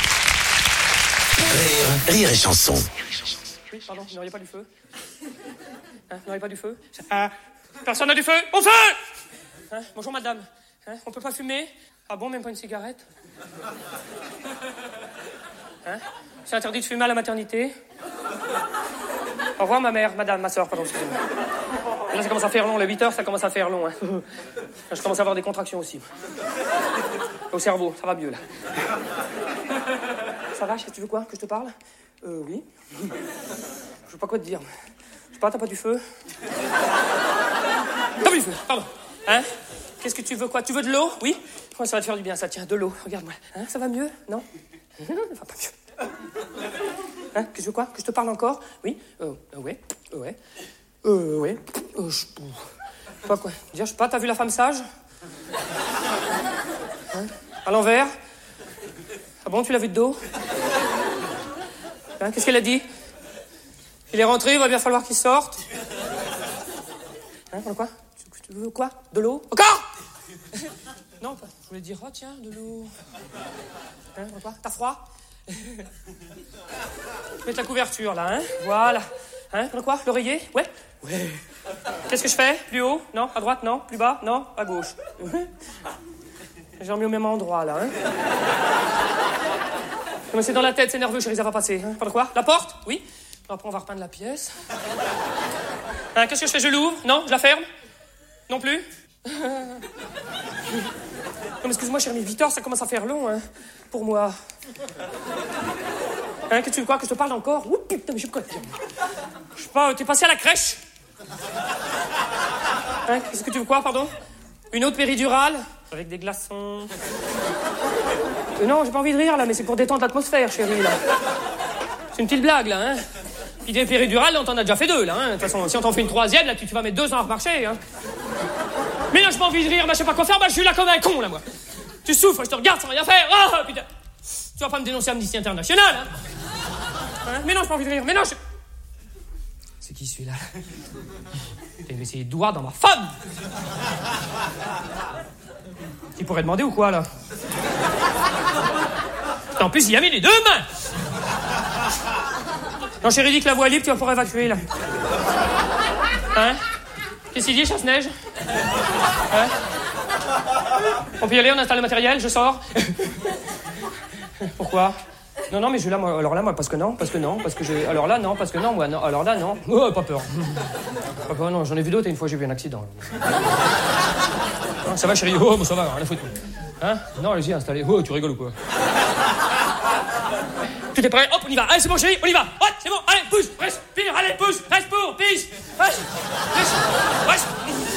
Rire, rire et chanson. Oui, pardon, vous n'auriez pas du feu? Hein, vous n'auriez pas du feu? Ah, personne n'a du feu? Au feu! Hein, bonjour, madame. Hein, on peut pas fumer? Ah bon, même pas une cigarette? Hein, c'est interdit de fumer à la maternité? Au revoir, ma mère, madame, ma soeur, pardon, excusez-moi. Là, ça commence à faire long, les huit heures, ça commence à faire long. Hein. Je commence à avoir des contractions aussi. Au cerveau, ça va mieux, là. Ça va, tu veux quoi? Que je te parle? Euh, oui. Je sais pas quoi te dire. Je sais pas, t'as pas du feu? T'as pas du feu, pardon. Hein? Qu'est-ce que tu veux, quoi? Tu veux de l'eau? Oui? Ouais, ça va te faire du bien, ça. Tiens, de l'eau, regarde-moi. Hein, ça va mieux? Non? Ça va pas mieux. Hein? Que je veux quoi? Que je te parle encore? Oui? Euh, euh ouais. Euh, ouais. Euh, ouais. Euh, je... Pas quoi? Dire, je sais pas, t'as vu la femme sage? Hein? À l'envers? Ah bon, tu l'as vu de dos? Hein? Qu'est-ce qu'elle a dit? Il est rentré, il va bien falloir qu'il sorte. Hein, quoi? Tu, tu veux quoi? De l'eau? Encore? Non, pas. Je voulais dire, oh tiens, de l'eau. Hein, quoi? T'as froid? Mets la couverture, là, hein? Voilà. Hein, quoi? L'oreiller? Ouais? Ouais. Qu'est-ce que je fais? Plus haut? Non? À droite? Non? Plus bas? Non? À gauche? J'ai remis au même endroit, là, hein? Non, mais c'est dans la tête, c'est nerveux, chérie, ça va passer. Hein? Pendant quoi? La porte? Oui. Après, on va repeindre la pièce. Hein, qu'est-ce que je fais? Je l'ouvre? Non? Je la ferme? Non plus? Non, mais excuse-moi, chérie, mais huit heures, ça commence à faire long, hein, pour moi. Hein, qu'est-ce que tu veux quoi? Que je te parle encore? Ouh, putain, mais je sais pas quoi te dire. Je sais pas, t'es passé à la crèche? Hein, qu'est-ce que tu veux quoi, pardon? Une autre péridurale? Avec des glaçons. Euh, non, j'ai pas envie de rire, là, mais c'est pour détendre l'atmosphère, chérie, là. C'est une petite blague, là, hein. Puis des péridurales, on t'en a déjà fait deux, là, hein. De toute façon, si on t'en fait une troisième, là, tu, tu vas mettre deux ans à remarcher, hein. Mais là, j'ai pas envie de rire, bah, je sais pas quoi faire, bah, je suis là comme un con, là, moi. Tu souffres, je te regarde sans rien faire. Oh, putain. Tu vas pas me dénoncer Amnesty International, hein. Hein? Mais non, j'ai pas envie de rire, mais non, je... C'est qui, celui-là? T'as essayé de doigts dans ma femme. Tu pourrais demander ou quoi, là? En plus, il a mis les deux mains. Non, chérie, dis que la voie est libre, tu vas pouvoir évacuer, là. Hein? Qu'est-ce qu'il dit, chasse-neige? Hein? On peut y aller, on installe le matériel, je sors. Pourquoi? Non, non, mais je là, moi, alors là, moi, parce que non, parce que non, parce que j'ai... Alors là, non, parce que non, moi, non, alors là, non. Oh, pas peur. Pas peur, non, j'en ai vu d'autres et une fois, j'ai vu un accident. Non, ça va, chérie? Oh, bon, ça va, rien à foutre. Hein? Non, allez-y, installez. Oh, tu rigoles ou quoi? Tout est prêt? Hop, on y va. Allez, c'est bon, chérie, on y va. Hop, c'est bon, allez, pousse, respire, allez, pousse, respire, pisse, pisse, pisse, pisse.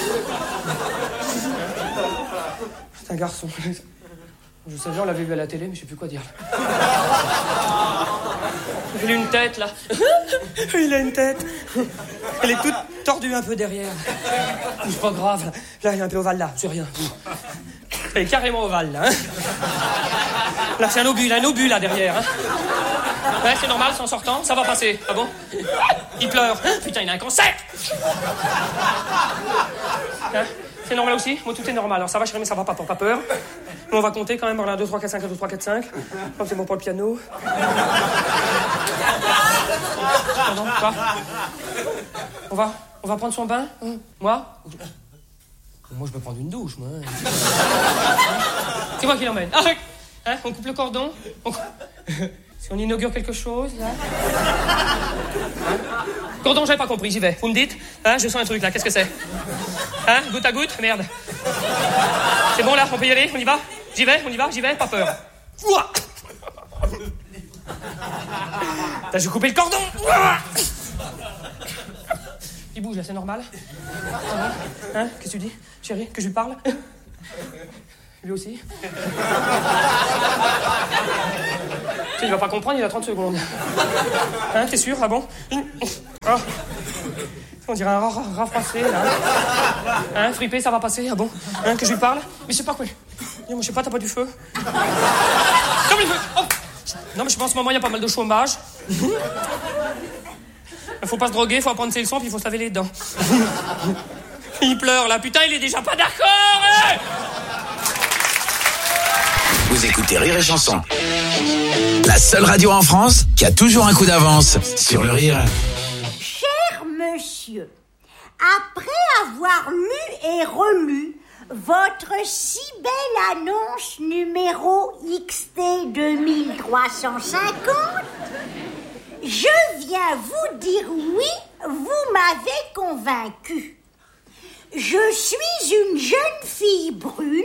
C'est un garçon. Je savais, on l'avait vu à la télé, mais je sais plus quoi dire. Il a une tête, là. Il a une tête. Elle est toute tordue un peu derrière. C'est pas grave, là. Là, il est un peu ovale, là. C'est rien. Elle est carrément ovale, là. Hein. Là, c'est un obus, un obus, là, derrière. Hein. Ouais, c'est normal, c'est en sortant, ça va passer. Ah bon? Il pleure. Putain, il a un cancer. Hein? C'est normal aussi? Moi, tout est normal. Alors, ça va, chérie, mais ça va pas, pas peur. Mais on va compter quand même. un, deux, trois, quatre, cinq, un, deux, trois, quatre, cinq. Comme c'est bon pour le piano. Pardon, quoi? On va, on va prendre son bain? Moi? Moi, je peux prendre une douche, moi. C'est moi qui l'emmène. Ah, hein, on coupe le cordon. On... Si on inaugure quelque chose, là. Hein? Cordon, j'avais pas compris, j'y vais. Vous me dites? Hein, je sens un truc, là. Qu'est-ce que c'est? Hein? Goutte à goutte? Merde. C'est bon, là, on peut y aller? On y va? J'y vais? On y va? J'y vais? Pas peur. Ouah! Là, j'ai coupé le cordon. Ouah! Il bouge, là, c'est normal? Hein? Qu'est-ce que tu dis, chérie? Que je lui parle? Lui aussi? sais, il va pas comprendre, il a trente secondes. Hein, t'es sûr? Ah bon? Ah. On dirait un rat, rat froissé, là. Hein, fripé, ça va passer, ah bon? Hein, que je lui parle? Mais c'est pas quoi. Moi, je sais pas, t'as pas du feu? Comme il veut. Oh. Non, mais je pense qu'en ce moment, il y a pas mal de chômage. Il faut pas se droguer, faut apprendre ses leçons, puis il faut se laver les dents. Il pleure, là. Putain, il est déjà pas d'accord, hein. Vous écoutez Rire et Chanson. La seule radio en France qui a toujours un coup d'avance sur le rire. Cher monsieur, après avoir lu et relu votre si belle annonce numéro X T deux mille trois cent cinquante, je viens vous dire oui, vous m'avez convaincu. Je suis une jeune fille brune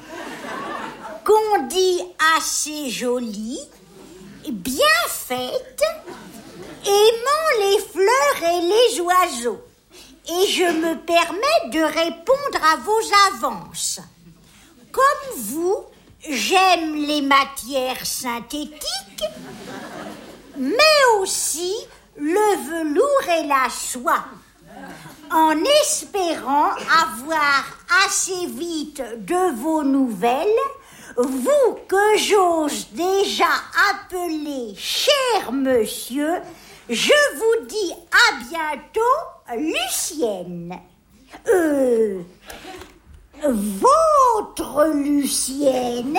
qu'on dit assez jolie, bien faite, aimant les fleurs et les oiseaux. Et je me permets de répondre à vos avances. Comme vous, j'aime les matières synthétiques, mais aussi le velours et la soie, en espérant avoir assez vite de vos nouvelles, vous que j'ose déjà appeler cher monsieur, je vous dis à bientôt, Lucienne. Euh... Votre Lucienne.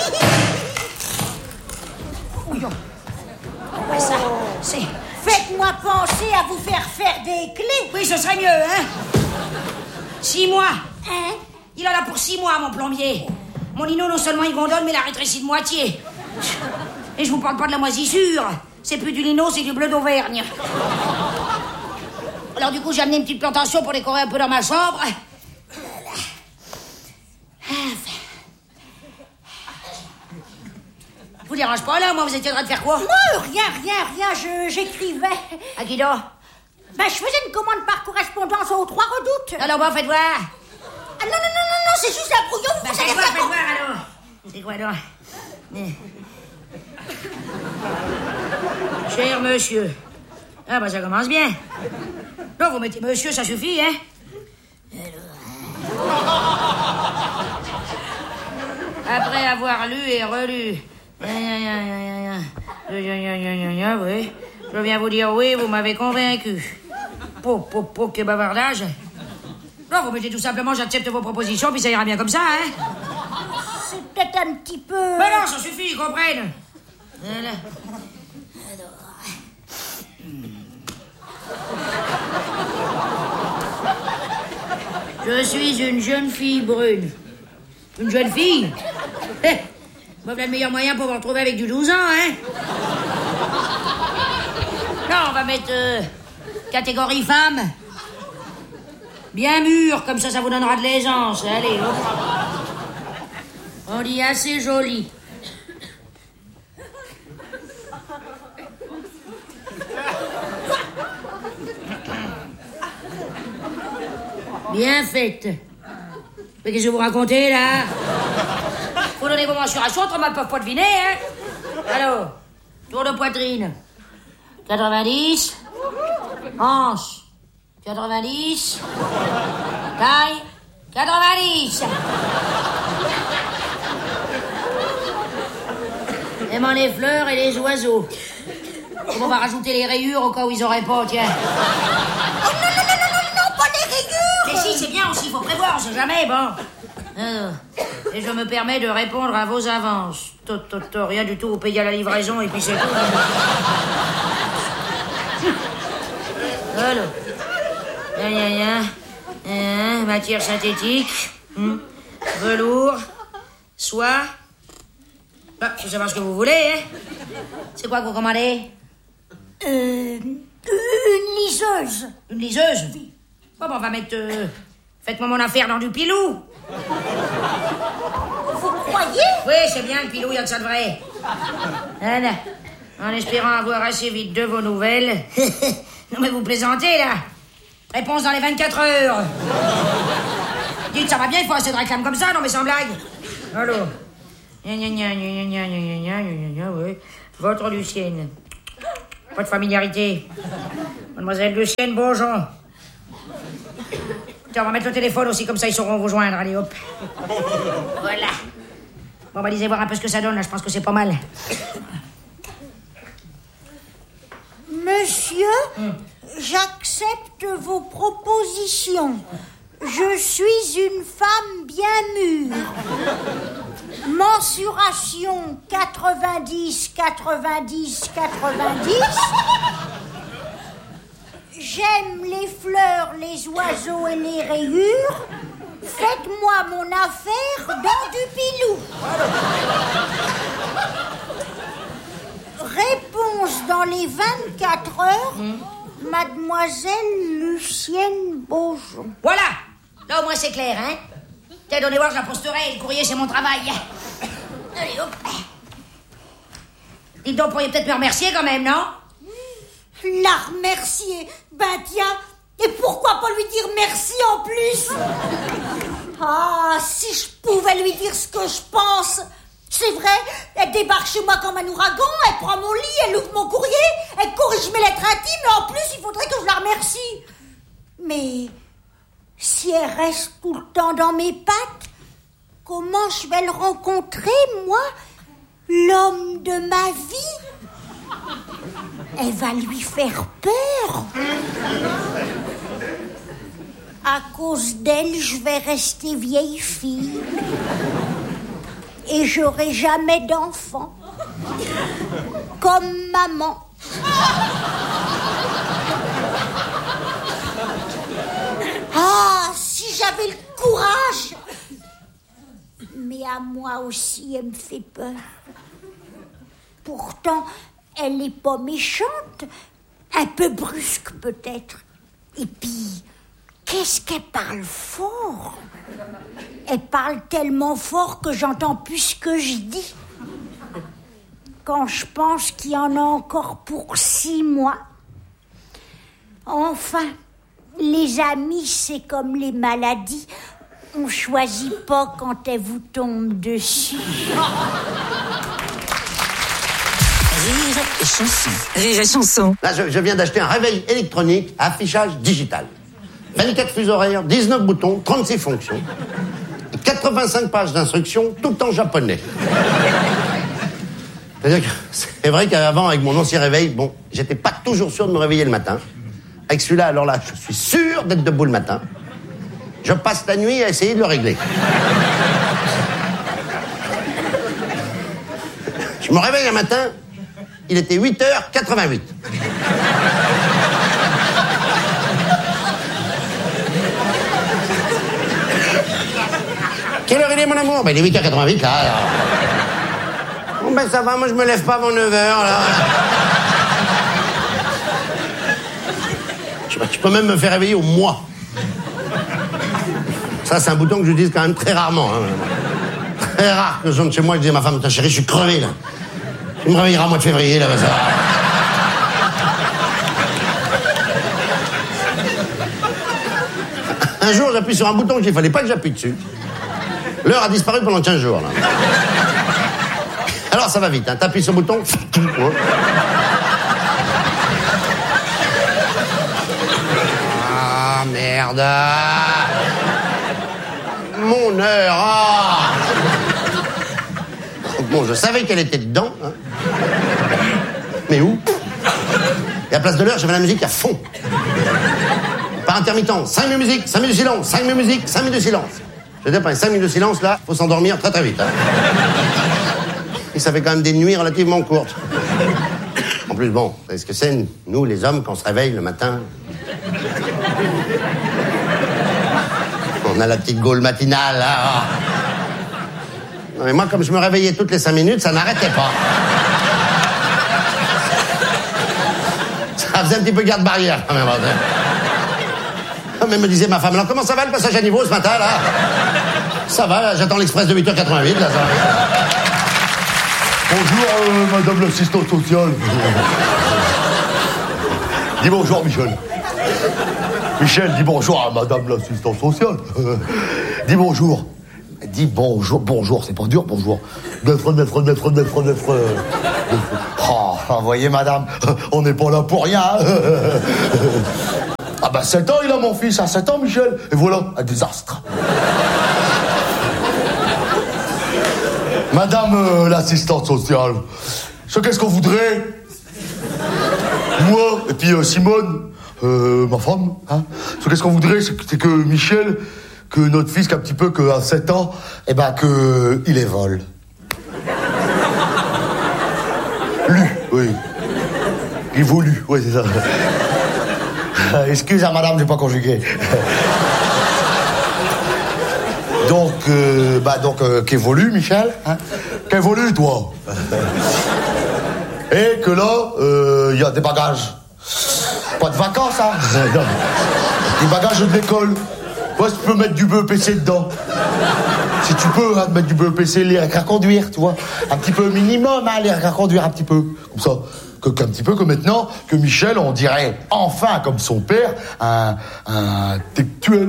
Ouais, ça, c'est... Faites-moi penser à vous faire faire des clés. Oui, ce serait mieux, hein. Six mois. Hein? Il en a pour six mois, mon plombier. Mon Nino, non seulement il gondole, mais il a rétréci de moitié. Et je vous parle pas de la moisissure. C'est plus du lino, c'est du bleu d'Auvergne. Alors du coup, j'ai amené une petite plantation pour décorer un peu dans ma chambre. Vous dérange pas là, moi, vous étiez en train de faire quoi? Non, rien, rien, rien, je, j'écrivais. À qui donc? Ben, je faisais une commande par correspondance aux Trois Redoutes. Alors bon, faites voir. Ah non, non, non, non, non, c'est juste un brouillon. Ben, vous faites allez voir, faire faites com- voir alors. C'est quoi donc? Eh. Cher monsieur. Ah bah ça commence bien. Non, vous mettez monsieur, ça suffit, hein? Après avoir lu et relu. Oui. Je viens vous dire oui, vous m'avez convaincu. Po, po, po, que bavardage. Non, vous mettez tout simplement j'accepte vos propositions, puis ça ira bien comme ça, hein? C'est peut-être un petit peu... Mais non, ça suffit, ils comprennent. Voilà. Je suis une jeune fille brune. Une jeune fille? Eh, voilà le meilleur moyen pour vous retrouver avec du douze ans, hein? Non, on va mettre euh, catégorie femme. Bien mûre, comme ça, ça vous donnera de l'aisance. Allez, hop. On dit assez jolie. Bien faite. Mais qu'est-ce que vous racontez, là? Vous donnez vos mensurations, autrement, ils peuvent pas deviner, hein? Alors, tour de poitrine. quatre-vingt-dix. Hanche. quatre-vingt-dix. Taille. quatre-vingt-dix. Aimant les fleurs et les oiseaux. On va rajouter les rayures au cas où ils auraient pas, tiens. Oh non, non, non, non, non, non, pas les rayures. Mais si, c'est bien aussi, faut prévoir, on sait jamais, bon. Alors, et je me permets de répondre à vos avances. Tot, tot, tot, rien du tout, vous payez à la livraison et puis c'est tout. Alors, ya, ya, ya. Ya, matière synthétique, hmm. Velours, soie. Ah, je sais savoir ce que vous voulez, hein. C'est quoi que vous commandez? Euh... Une liseuse. Une liseuse? Oui. Bon, bon, on va mettre... Euh, faites-moi mon affaire dans du pilou. Vous croyez? Oui, c'est bien, le pilou, il y a de ça de vrai. Voilà. En espérant avoir assez vite de vos nouvelles. Non, mais vous plaisantez, là. Réponse dans les vingt-quatre heures. Dites, ça va bien, il faut assez de réclames comme ça, non, mais sans blague. Alors, Gna, gna, gna, gna, gna, gna, gna, gna, gna, gna, oui. Votre Lucienne. Pas de familiarité. Mademoiselle Lucienne Beaujon. Tiens, on va mettre le téléphone aussi, comme ça ils sauront vous joindre. Allez, hop. Voilà. Bon, bah, lisez voir un peu ce que ça donne, là. Je pense que c'est pas mal. Monsieur, hum. j'accepte vos propositions. Je suis une femme bien mûre. Mensuration quatre-vingt-dix, quatre-vingt-dix, quatre-vingt-dix. J'aime les fleurs, les oiseaux et les rayures. Faites-moi mon affaire dans du pilou. Réponse dans les vingt-quatre heures. Mmh. Mademoiselle Lucienne Beaujon. Voilà. Là, au moins, c'est clair, hein. Tiens, donnez voir, je la posterai. Le courrier, c'est mon travail. Allez, hop. Dites donc, vous pourriez peut-être me remercier quand même, non? La remercier? Ben tiens, et pourquoi pas lui dire merci en plus? Ah, si je pouvais lui dire ce que je pense. C'est vrai, elle débarque chez moi comme un ouragan, elle prend mon lit, elle ouvre mon courrier, elle corrige mes lettres intimes, et en plus, il faudrait que je la remercie. Mais si elle reste tout le temps dans mes pattes, comment je vais le rencontrer, moi, l'homme de ma vie? Elle va lui faire peur. À cause d'elle, je vais rester vieille fille. Et j'aurai jamais d'enfant. Comme maman. Ah, si j'avais le courage. Mais à moi aussi, elle me fait peur. Pourtant, elle n'est pas méchante. Un peu brusque, peut-être. Et puis, qu'est-ce qu'elle parle fort? Elle parle tellement fort que j'entends plus ce que je dis. Quand je pense qu'il y en a encore pour six mois. Enfin, les amis, c'est comme les maladies. On choisit pas quand elles vous tombent dessus. Rire et chanson. Rire et chanson. Là, je, je viens d'acheter un réveil électronique à affichage digital. vingt-quatre fuseaux horaires, dix-neuf boutons, trente-six fonctions. quatre-vingt-cinq pages d'instructions, tout en japonais. C'est-à-dire que c'est vrai qu'avant, avec mon ancien réveil, bon, j'étais pas toujours sûr de me réveiller le matin. Avec celui-là, alors là, je suis sûr d'être debout le matin. Je passe la nuit à essayer de le régler. Je me réveille un matin, il était huit heures quatre-vingt-huit. Quelle heure il est, mon amour? Ben, il est huit heures quatre-vingt-huit, là, alors. Bon, ben, ça va, moi, je me lève pas avant neuf heures, là. Je sais pas, tu peux même me faire réveiller au mois. Ça, c'est un bouton que j'utilise quand même très rarement, hein. Très rare que je rentre chez moi et que je dis à ma femme, ta chérie, je suis crevé, là. Tu me réveilleras au mois de février, là, ben, ça va. Un jour, j'appuie sur un bouton qu'il fallait pas que j'appuie dessus. L'heure a disparu pendant quinze jours, là. Alors, ça va vite, hein. T'appuies sur le bouton. Ah, merde. Mon heure. Ah. Bon, je savais qu'elle était dedans, hein. Mais où? Et à la place de l'heure, j'avais la musique à fond. Par intermittent, cinq minutes de musique, cinq minutes de silence, cinq minutes de musique, cinq minutes de silence. Je veux dire, pendant les cinq minutes de silence, là, faut s'endormir très très vite, hein. Et ça fait quand même des nuits relativement courtes. En plus, bon, vous savez ce que c'est, nous, les hommes, quand on se réveille le matin, on a la petite gaule matinale, là. Non, mais moi, comme je me réveillais toutes les cinq minutes, ça n'arrêtait pas. Ça faisait un petit peu garde-barrière, quand même. Comme elle me disait ma femme, alors comment ça va le passage à niveau ce matin, là? Ça va, là, j'attends l'express de huit heures quatre-vingt-huit, là, ça va. Bonjour, euh, madame l'assistante sociale. Dis bonjour, Michel. Michel, dis bonjour à madame l'assistante sociale. Dis bonjour. dis bonjour, bonjour, c'est pas dur, bonjour. Neuf, neuf, neuf, neuf, neuf, neuf. Oh, vous voyez, madame, on n'est pas là pour rien. Ah bah sept ans, il a mon fils, à sept ans, Michel. Et voilà, un désastre. Madame euh, l'assistante sociale, ça, qu'est-ce qu'on voudrait? Moi, et puis euh, Simone, euh, ma femme, hein. Ça, qu'est-ce qu'on voudrait, c'est que, c'est que Michel, que notre fils, qu'un petit peu, qu'à sept ans, eh ben, que il évole. Lu, oui. Évolue, oui, c'est ça. Excuse à madame, j'ai pas conjugué. Donc, euh, bah, donc, euh, qu'évolue, Michel, hein? Qu'évolue, toi. Et que là, il euh, y a des bagages. Pas de vacances, hein. Des bagages de l'école. Ouais, tu peux mettre du B E P C dedans. Si tu peux, hein, mettre du B E P C, lire et à conduire, tu vois. Un petit peu minimum, hein, lire et à conduire un petit peu. Comme ça. Que, qu'un petit peu que maintenant, que Michel, on dirait enfin, comme son père, un, un textuel.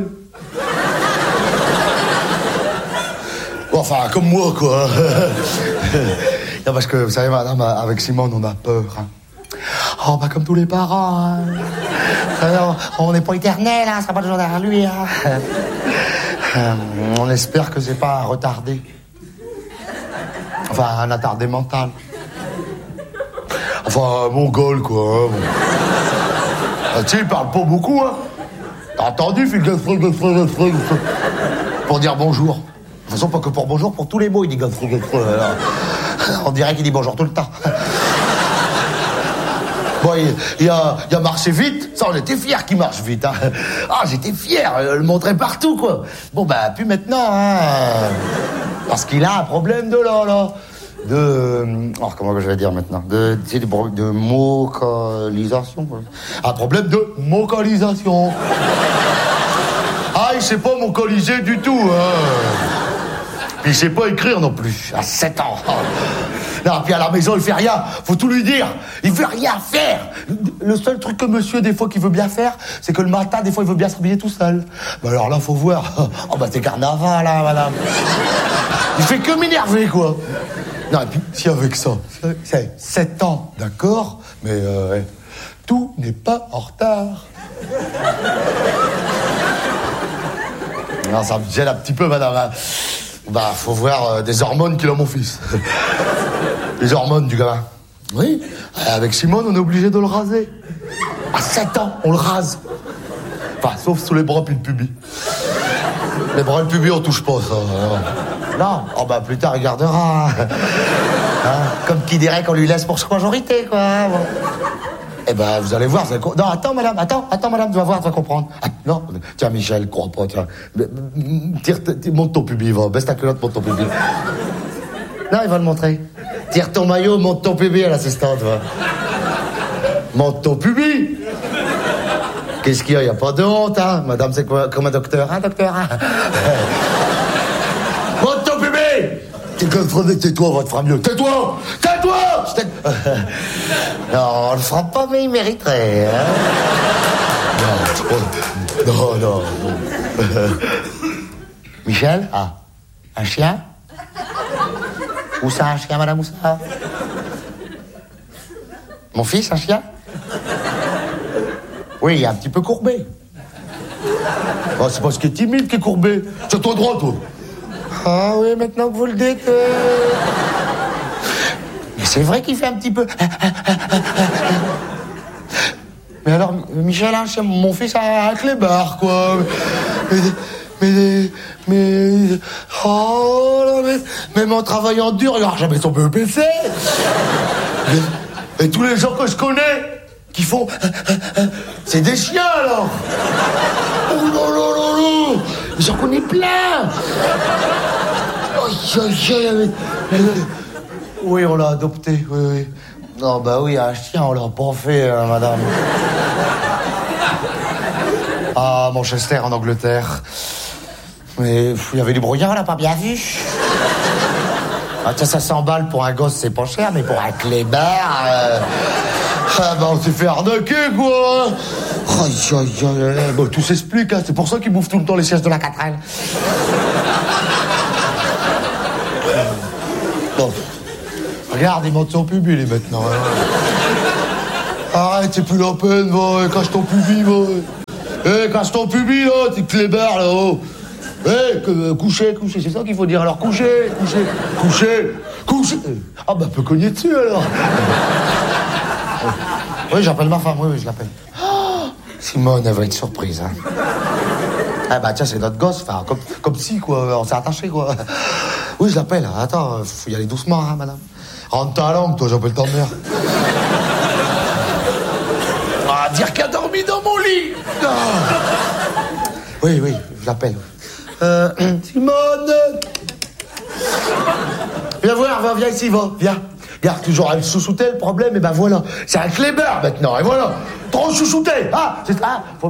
Enfin, comme moi, quoi. Non, parce que, vous savez, madame, avec Simone, on a peur. Hein. Oh, bah, comme tous les parents. Hein. Alors, on n'est pas éternel, hein, ça sera pas toujours derrière lui. Hein. Euh, on espère que c'est pas un retardé. Enfin, un attardé mental. Enfin, un mongol, quoi. Hein, bon. Ah, tu sais, il parle pas beaucoup, hein. T'as entendu, fil de frig, de frig, de frig, pour dire bonjour. De toute façon, pas que pour bonjour, pour tous les mots, il dit frig, de frig. On dirait qu'il dit bonjour tout le temps. Bon, il, il, y a, il y a marché vite. Ça, on était fiers qu'il marche vite. Hein. Ah, j'étais fier, je le montrais partout, quoi. Bon, bah, plus maintenant, hein. Parce qu'il a un problème de là, là. De... Oh, comment je vais dire maintenant? De, tu sais, de, de vocalisation, quoi. Un problème de vocalisation. Ah, il sait pas vocaliser du tout, hein. Puis il sait pas écrire non plus, à sept ans. Non, puis à la maison, il fait rien. Faut tout lui dire. Il veut rien faire. Le seul truc que monsieur, des fois, qu'il veut bien faire, c'est que le matin, des fois, il veut bien se réveiller tout seul. Bah alors là, faut voir. Oh, bah c'est carnaval, là, madame. Il fait que m'énerver, quoi. Non, et puis, si avec ça, c'est sept ans, d'accord, mais euh, tout n'est pas en retard. Non, ça me gêne un petit peu, madame. Bah, faut voir euh, des hormones qu'il a, mon fils. Les hormones du gamin. Oui, avec Simone, on est obligé de le raser. À sept ans, on le rase. Enfin, sauf sous les bras puis le pubis. Les bras et le pubis, on touche pas, ça. Non, oh bah plus tard, il gardera. Hein, comme qui dirait qu'on lui laisse pour sa majorité, quoi. Bon. Eh ben, vous allez voir, vous allez... Non, attends, madame, attends, attends, madame, tu vas voir, tu vas comprendre. Ah, non, tiens, Michel, crois pas, tiens. Tire, tire, monte ton pubis, va. Baisse ta culotte, monte ton pubis. Non, il va le montrer. Tire ton maillot, monte ton pubis à l'assistante, va. Monte ton pubis. Qu'est-ce qu'il y a? Il n'y a pas de honte, hein. Madame, c'est quoi, comme un docteur, hein, docteur, hein. Monte ton pubis. Tais-toi, on va te faire mieux. Tais-toi. Tais-toi. Non, on le fera pas, mais il mériterait, hein. Non, non, non. Michel? Ah, un chien? Où ça, un chien, madame, où ça? Mon fils, un chien? Oui, il est un petit peu courbé. Oh, c'est parce qu'il est timide qu'il est courbé. C'est toi droit, toi. Ah oui, maintenant que vous le dites... Euh... Mais c'est vrai qu'il fait un petit peu... Mais alors, Michel, hein, mon fils a un clébard, quoi. Mais... Mais... Mais... Oh là, mais... Même en travaillant dur, il n'aura jamais son B E P C. Et, et tous les gens que je connais, qui font... C'est des chiens, alors. Oh là là là là. J'en connais plein. Oh, oui, on l'a adopté, oui, oui. Non, bah oui, un chien, on l'a pas fait, hein, madame. Ah, Manchester, en Angleterre. Mais il y avait du brouillard, on l'a pas bien vu. Ah, tiens, ça cent balles pour un gosse, c'est pas cher, mais pour un clébard... Euh... Ah, bah, on s'est fait arnaquer, quoi. Aïe, aïe, aïe. Bon, tout s'explique, hein. C'est pour ça qu'ils bouffent tout le temps les sièges de la quatrelle. Regarde, il monte son pubis, lui, maintenant. Hein. Arrête, c'est plus la peine, va. Cache ton pubis, va. Eh, cache ton pubis, là, t'es clébard, là-haut. Eh, que, coucher, coucher, c'est ça qu'il faut dire. Alors, coucher, coucher, coucher, coucher. Ah, bah, peut cogner dessus, alors. Oui, j'appelle ma femme, oui, oui, je l'appelle. Oh, Simone, elle va être surprise, hein. Ah, bah, tiens, c'est notre gosse, enfin, comme, comme si, quoi, on s'est attaché, quoi. Oui, je l'appelle. Attends, faut y aller doucement, hein, madame. Rentre ta langue, toi, j'appelle ta mère. Ah, dire qu'elle a dormi dans mon lit. Ah. Oui, oui, je l'appelle. Euh, Simone. Viens voir, va, viens ici, va, viens. Regarde, toujours à le chouchouter, le problème, et ben voilà. C'est un clébard, maintenant, et voilà. Trop chouchouté, ah, c'est... Ah, faut...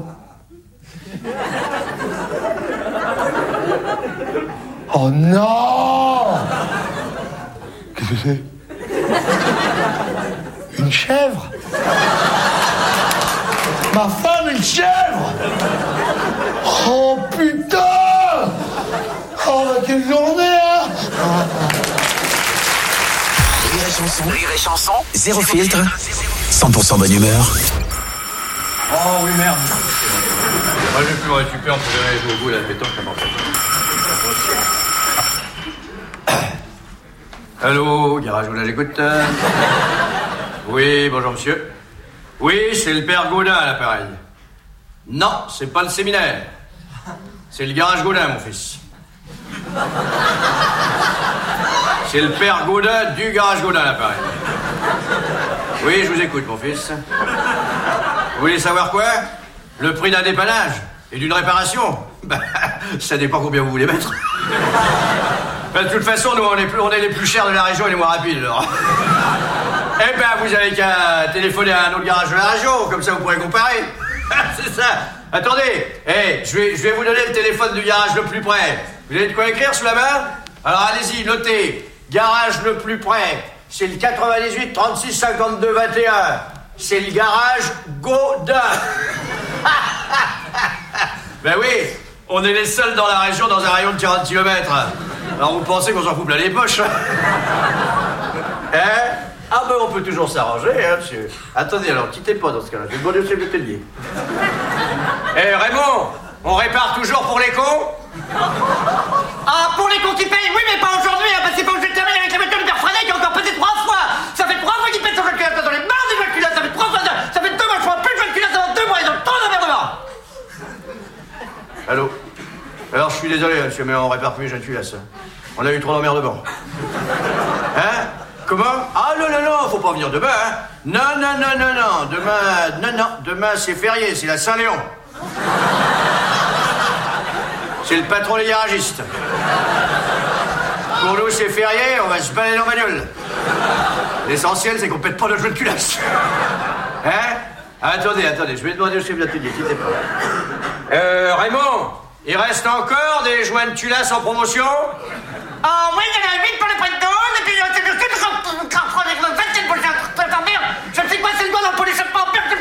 Oh non! Qu'est-ce que c'est? Une chèvre? Ma femme, une chèvre? Oh putain! Oh bah quelle journée, hein! Rire et chanson, rire et chanson, zéro filtre, cent pour cent bonne humeur. Oh oui, merde. Moi, je vais plus me récupérer, on peut aller jouer au bout, là, le béton, ça m'en fait. Allô, garage, vous j'écoute. Oui, bonjour, monsieur. Oui, c'est le père Gaudin à l'appareil. Non, c'est pas le séminaire. C'est le garage Gaudin, mon fils. C'est le père Gaudin du garage Gaudin à l'appareil. Oui, je vous écoute, mon fils. Vous voulez savoir quoi? Le prix d'un dépannage et d'une réparation? Ben, ça dépend combien vous voulez mettre. Ben, de toute façon, nous, on est, plus, on est les plus chers de la région et les moins rapides, alors. Eh ben, vous avez qu'à téléphoner à un autre garage de la région, comme ça vous pourrez comparer. C'est ça. Attendez, hey, je vais, je vais vous donner le téléphone du garage le plus près. Vous avez de quoi écrire sous la main? Alors allez-y, notez. Garage le plus près, c'est le quatre-vingt-dix-huit trente-six cinquante-deux vingt et un. C'est le garage Gaudin. Ben oui, on est les seuls dans la région dans un rayon de quarante kilomètres. Alors vous pensez qu'on s'en fout plein les poches? Hein? Ah ben on peut toujours s'arranger, hein, monsieur. Attendez, alors, quittez pas dans ce cas-là. Je vais demander au chef d'atelier. Eh, hey, Raymond, on répare toujours pour les cons? Ah, pour les cons qui payent, oui, mais pas aujourd'hui, hein, parce que c'est pas où je termine avec la voiture de Père Fredette qui a encore pété trois fois. Ça fait trois fois qu'il pète son calculateur dans les barres des calculateurs, ça fait trois fois, ça fait deux mois, je prends plus de calculateur dans deux mois, ils ont trop d'emmerdement. Allô? Alors, je suis désolé, monsieur, mais on répare plus les jeunes culasses. On a eu trop d'emmerdements. Hein? Comment? Ah non, non, non, faut pas venir demain, hein. Non, non, non, non, non, demain, non, non, demain c'est férié, c'est la Saint-Léon. C'est le patron des garagistes. Pour nous, c'est férié, on va se balader en bagnole. L'essentiel, c'est qu'on pète pas notre jeu de culasse. Hein? Attendez, attendez, je vais demander au chef d'atelier, quittez pas. Euh, Raymond, il reste encore des joints de culasse en promotion? Ah oui, il y en a huit pour le prix de douze, et puis il y a vingt merde, je ne sais pas, c'est le doigt dans le pot d'échappement,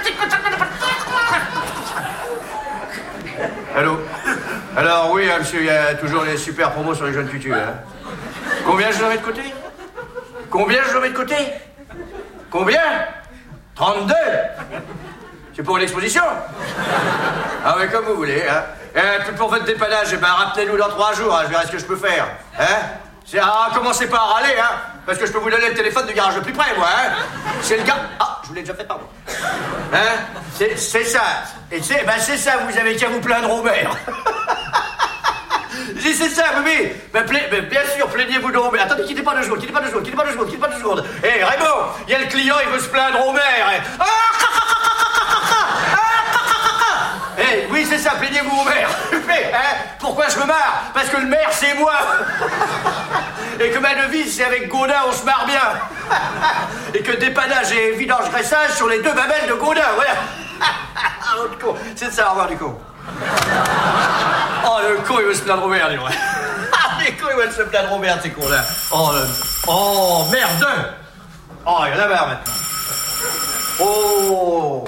Allô? Alors oui, hein, monsieur, il y a toujours les super promos sur les jeunes tutus, hein. Combien je le mets de côté? Combien je le mets de côté? Combien? trente-deux? C'est pour l'exposition? Ah oui, comme vous voulez, hein. Et pour votre dépannage, eh ben, rappelez-nous dans trois jours, hein, je verrai ce que je peux faire. Hein? C'est, ah, commencez pas à râler, hein, parce que je peux vous donner le téléphone du garage le plus près, moi, hein. C'est le gars... Ah, je vous l'ai déjà fait, pardon. Hein? C'est, c'est ça. Et c'est, ben c'est ça, vous avez qu'à vous plaindre au maire. Si c'est ça, oui, ben, pla... ben, bien sûr, plaignez-vous donc. Mais attendez, quittez pas deux secondes, quittez pas deux secondes, quittez pas deux secondes, quittez pas deux secondes. Hé, hey, Raymond, il y a le client, il veut se plaindre au maire. Et... Ah, Eh, hey, oui, c'est ça, plaignez-vous au maire. Mais, hein, pourquoi je me marre? Parce que le maire, c'est moi. Et que ma devise, c'est avec Gaudin, on se marre bien. Et que dépannage et vidange-graissage sur les deux babelles de Gaudin, voilà. L'autre con, c'est ça, au revoir du con. Oh, le con, il veut se plaindre au maire, dis moi. Ah, les cons, ils veulent se plaindre au maire, ces cons-là. Oh, le... oh, merde. Oh, il y en a marre, maintenant. Oh.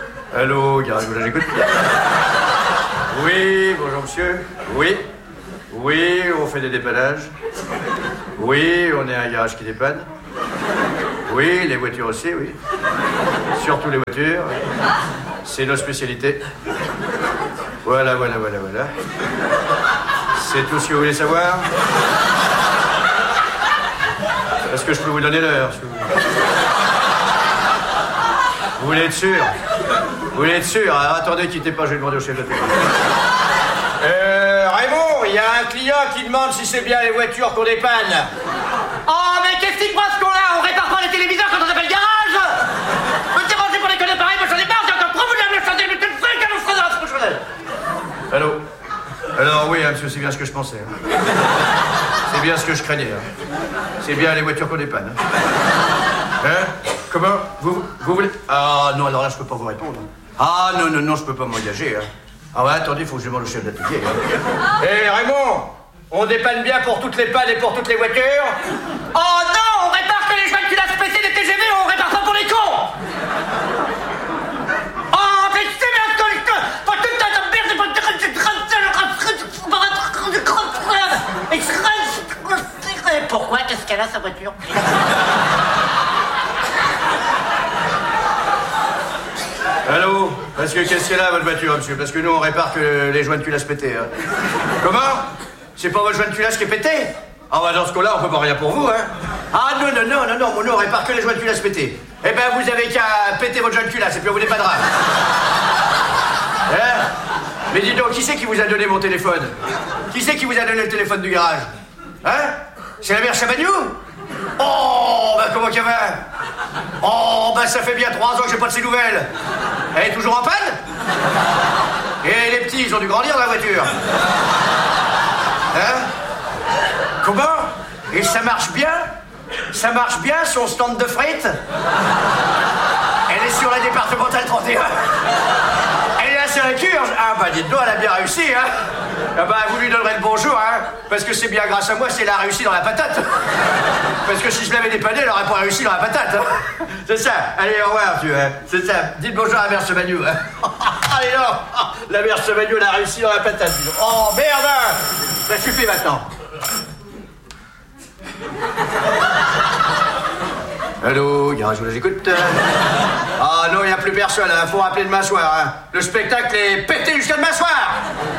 Allô, garage, j'écoute. Oui, bonjour monsieur. Oui. Oui, on fait des dépannages. Oui, on est un garage qui dépanne. Oui, les voitures aussi, oui. Surtout les voitures. C'est nos spécialités. Voilà, voilà, voilà, voilà. C'est tout ce que vous voulez savoir? Est-ce que je peux vous donner l'heure? Si vous... vous voulez être sûr? Vous voulez être sûr? Alors, attendez, quittez pas, je vais demander au chef de télé. Euh, Raymond, il y a un client qui demande si c'est bien les voitures qu'on dépanne. Oh, mais qu'est-ce qu'il croit ce qu'on-là? On répare pas les téléviseurs quand on appelle garage? Me dérangez pour les conneries pareilles, moi j'en ai marre, j'ai encore trop voulu me changer, mais tu le fais, qu'elle nous fera dans ce Allô? Alors oui, hein, monsieur, c'est bien ce que je pensais. Hein. C'est bien ce que je craignais. Hein. C'est bien les voitures qu'on dépanne. Hein, hein? Comment? Vous, vous voulez... Ah non, alors là, je peux pas vous répondre. Ah non, non, non, je peux pas m'engager. Hein. Ah ouais, attendez, il faut que je demande au chef d'atelier. Hé, hein. Hey, Raymond, on dépanne bien pour toutes les pannes et pour toutes les voitures? Oh non, on répare que les joints de culasse pétés des T G V, on répare pas pour les cons. Oh, mais c'est bien ce que je te... Pas tout le temps de merde, c'est pas de... Pourquoi? Qu'est-ce qu'elle a, sa voiture? Allô? Parce que qu'est-ce qu'elle a, votre voiture, monsieur? Parce que nous, on répare que les joints de culasse pétés. Hein. Comment? C'est pas votre joint de culasse qui est pété? Ah bah dans ce cas-là, on peut pas rien pour vous, hein. Ah non, non, non, non, non, nous, on répare que les joints de culasse pétés. Eh ben, vous avez qu'à péter votre joint de culasse et puis on vous dépannera. Hein? Mais dis donc, qui c'est qui vous a donné mon téléphone? Qui c'est qui vous a donné le téléphone du garage? Hein? C'est la mère Chabagnou? Oh, bah comment qu'il y va? Oh, bah ça fait bien trois ans que j'ai pas de ses nouvelles. Elle est toujours en panne? Et les petits, ils ont dû grandir dans la voiture. Hein? Comment? Et ça marche bien? Ça marche bien, son stand de frites? Elle est sur la départementale trente et un. Elle est là sur la curge. Ah bah dites-donc, elle a bien réussi, hein? Ah bah vous lui donnerez le bonjour, hein? Parce que c'est bien grâce à moi si elle a réussi dans la patate. Parce que si je l'avais dépanné, elle aurait pas réussi dans la patate. Hein? C'est ça. Allez, au revoir, tu vois. C'est ça. Dites bonjour à la mère Semagnou. Hein? Allez, non. La mère Semagnou, elle a réussi dans la patate. Oh, merde! Ça suffit maintenant. Allô, garage, vous écoute? Ah non, il n'y a plus personne, hein. Faut rappeler demain soir. Hein. Le spectacle est pété jusqu'à demain soir.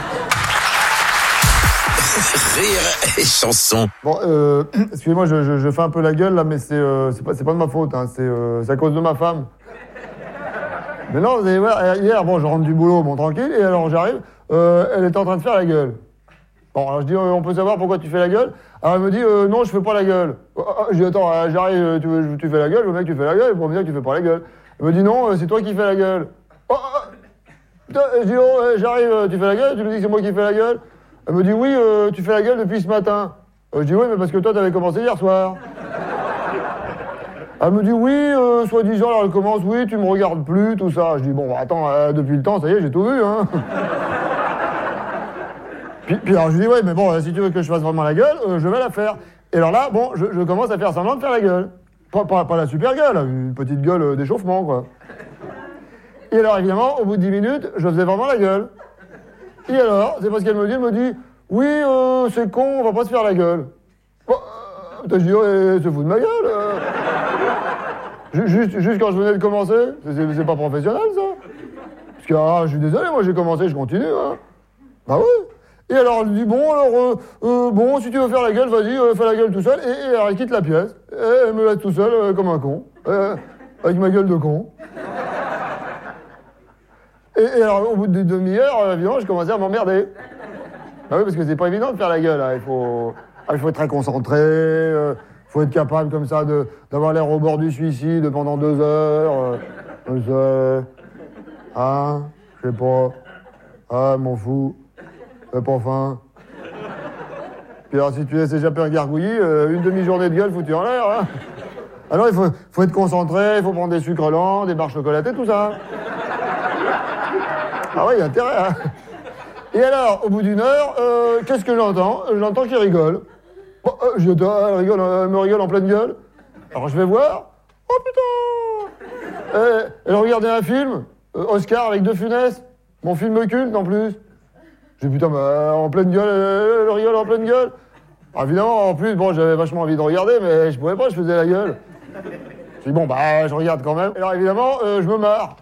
Rire et chanson. Bon, euh, excusez-moi, je, je, je fais un peu la gueule là, mais c'est euh, c'est pas, c'est pas de ma faute, hein, c'est euh, à cause de ma femme. Mais non, vous allez voir, hier, bon, je rentre du boulot, bon, tranquille, et alors j'arrive, euh, elle était en train de faire la gueule. Bon, alors je dis, euh, on peut savoir pourquoi tu fais la gueule? Alors elle me dit, euh, non, je fais pas la gueule. Je dis, attends, euh, j'arrive, tu, tu fais la gueule, le mec, tu fais la gueule, pour me dire que tu fais pas la gueule. Elle me dit, non, euh, c'est toi qui fais la gueule. Oh, oh, putain, je dis, oh, euh, j'arrive, tu fais la gueule, tu me dis que c'est moi qui fais la gueule. Elle me dit, oui, euh, tu fais la gueule depuis ce matin. Euh, je dis, oui, mais parce que toi, t'avais commencé hier soir. Elle me dit, oui, euh, soi-disant, alors elle commence, oui, tu me regardes plus, tout ça. Je dis, bon, attends, euh, depuis le temps, ça y est, j'ai tout vu, hein. puis, puis alors, je dis, ouais, mais bon, euh, si tu veux que je fasse vraiment la gueule, euh, je vais la faire. Et alors là, bon, je, je commence à faire semblant de faire la gueule. Pas, pas, pas la super gueule, une petite gueule euh, d'échauffement, quoi. Et alors, évidemment, au bout de dix minutes, je faisais vraiment la gueule. Et alors, c'est parce qu'elle me dit, elle me dit, oui, euh, c'est con, on va pas se faire la gueule. Bon, euh, t'as dit, ouais, se fout de ma gueule. Euh. Juste, juste quand je venais de commencer, c'est pas professionnel, ça. Parce que, ah, je suis désolé, moi j'ai commencé, je continue, hein. Bah oui. Et alors, elle me dit, bon, alors, euh, euh, bon, si tu veux faire la gueule, vas-y, euh, fais la gueule tout seul. Et, et alors, elle quitte la pièce. Et elle me laisse tout seul, euh, comme un con. Euh, avec ma gueule de con. Et, et alors, au bout de demi-heure, évidemment, je commençais à m'emmerder. Bah oui, parce que c'est pas évident de faire la gueule, hein. Il faut, ah, il faut être très concentré, euh, il faut être capable, comme ça, de, d'avoir l'air au bord du suicide pendant deux heures. Euh, sais, ah, je sais pas. Ah, m'en fous. J'ai pas faim. Puis alors, si tu laisses échapper un gargouillis, euh, une demi-journée de gueule foutue en l'air, hein. Alors, il faut, faut être concentré, il faut prendre des sucres lents, des barres chocolatées, tout ça. Ah ouais, il y a intérêt, hein. Et alors, au bout d'une heure, euh, qu'est-ce que j'entends? J'entends qu'il rigole. Bon, euh, je dis, elle, rigole, elle me rigole en pleine gueule. Alors je vais voir. Oh putain! Et, elle regardait un film, euh, Oscar avec De Funès, mon film culte en plus. J'ai dit, putain, bah, en pleine gueule, euh, le rigole en pleine gueule. Alors, évidemment, en plus, bon, j'avais vachement envie de regarder, mais je pouvais pas, je faisais la gueule. J'ai dit, bon, bah, je regarde quand même. Et alors, évidemment, euh, je me marre.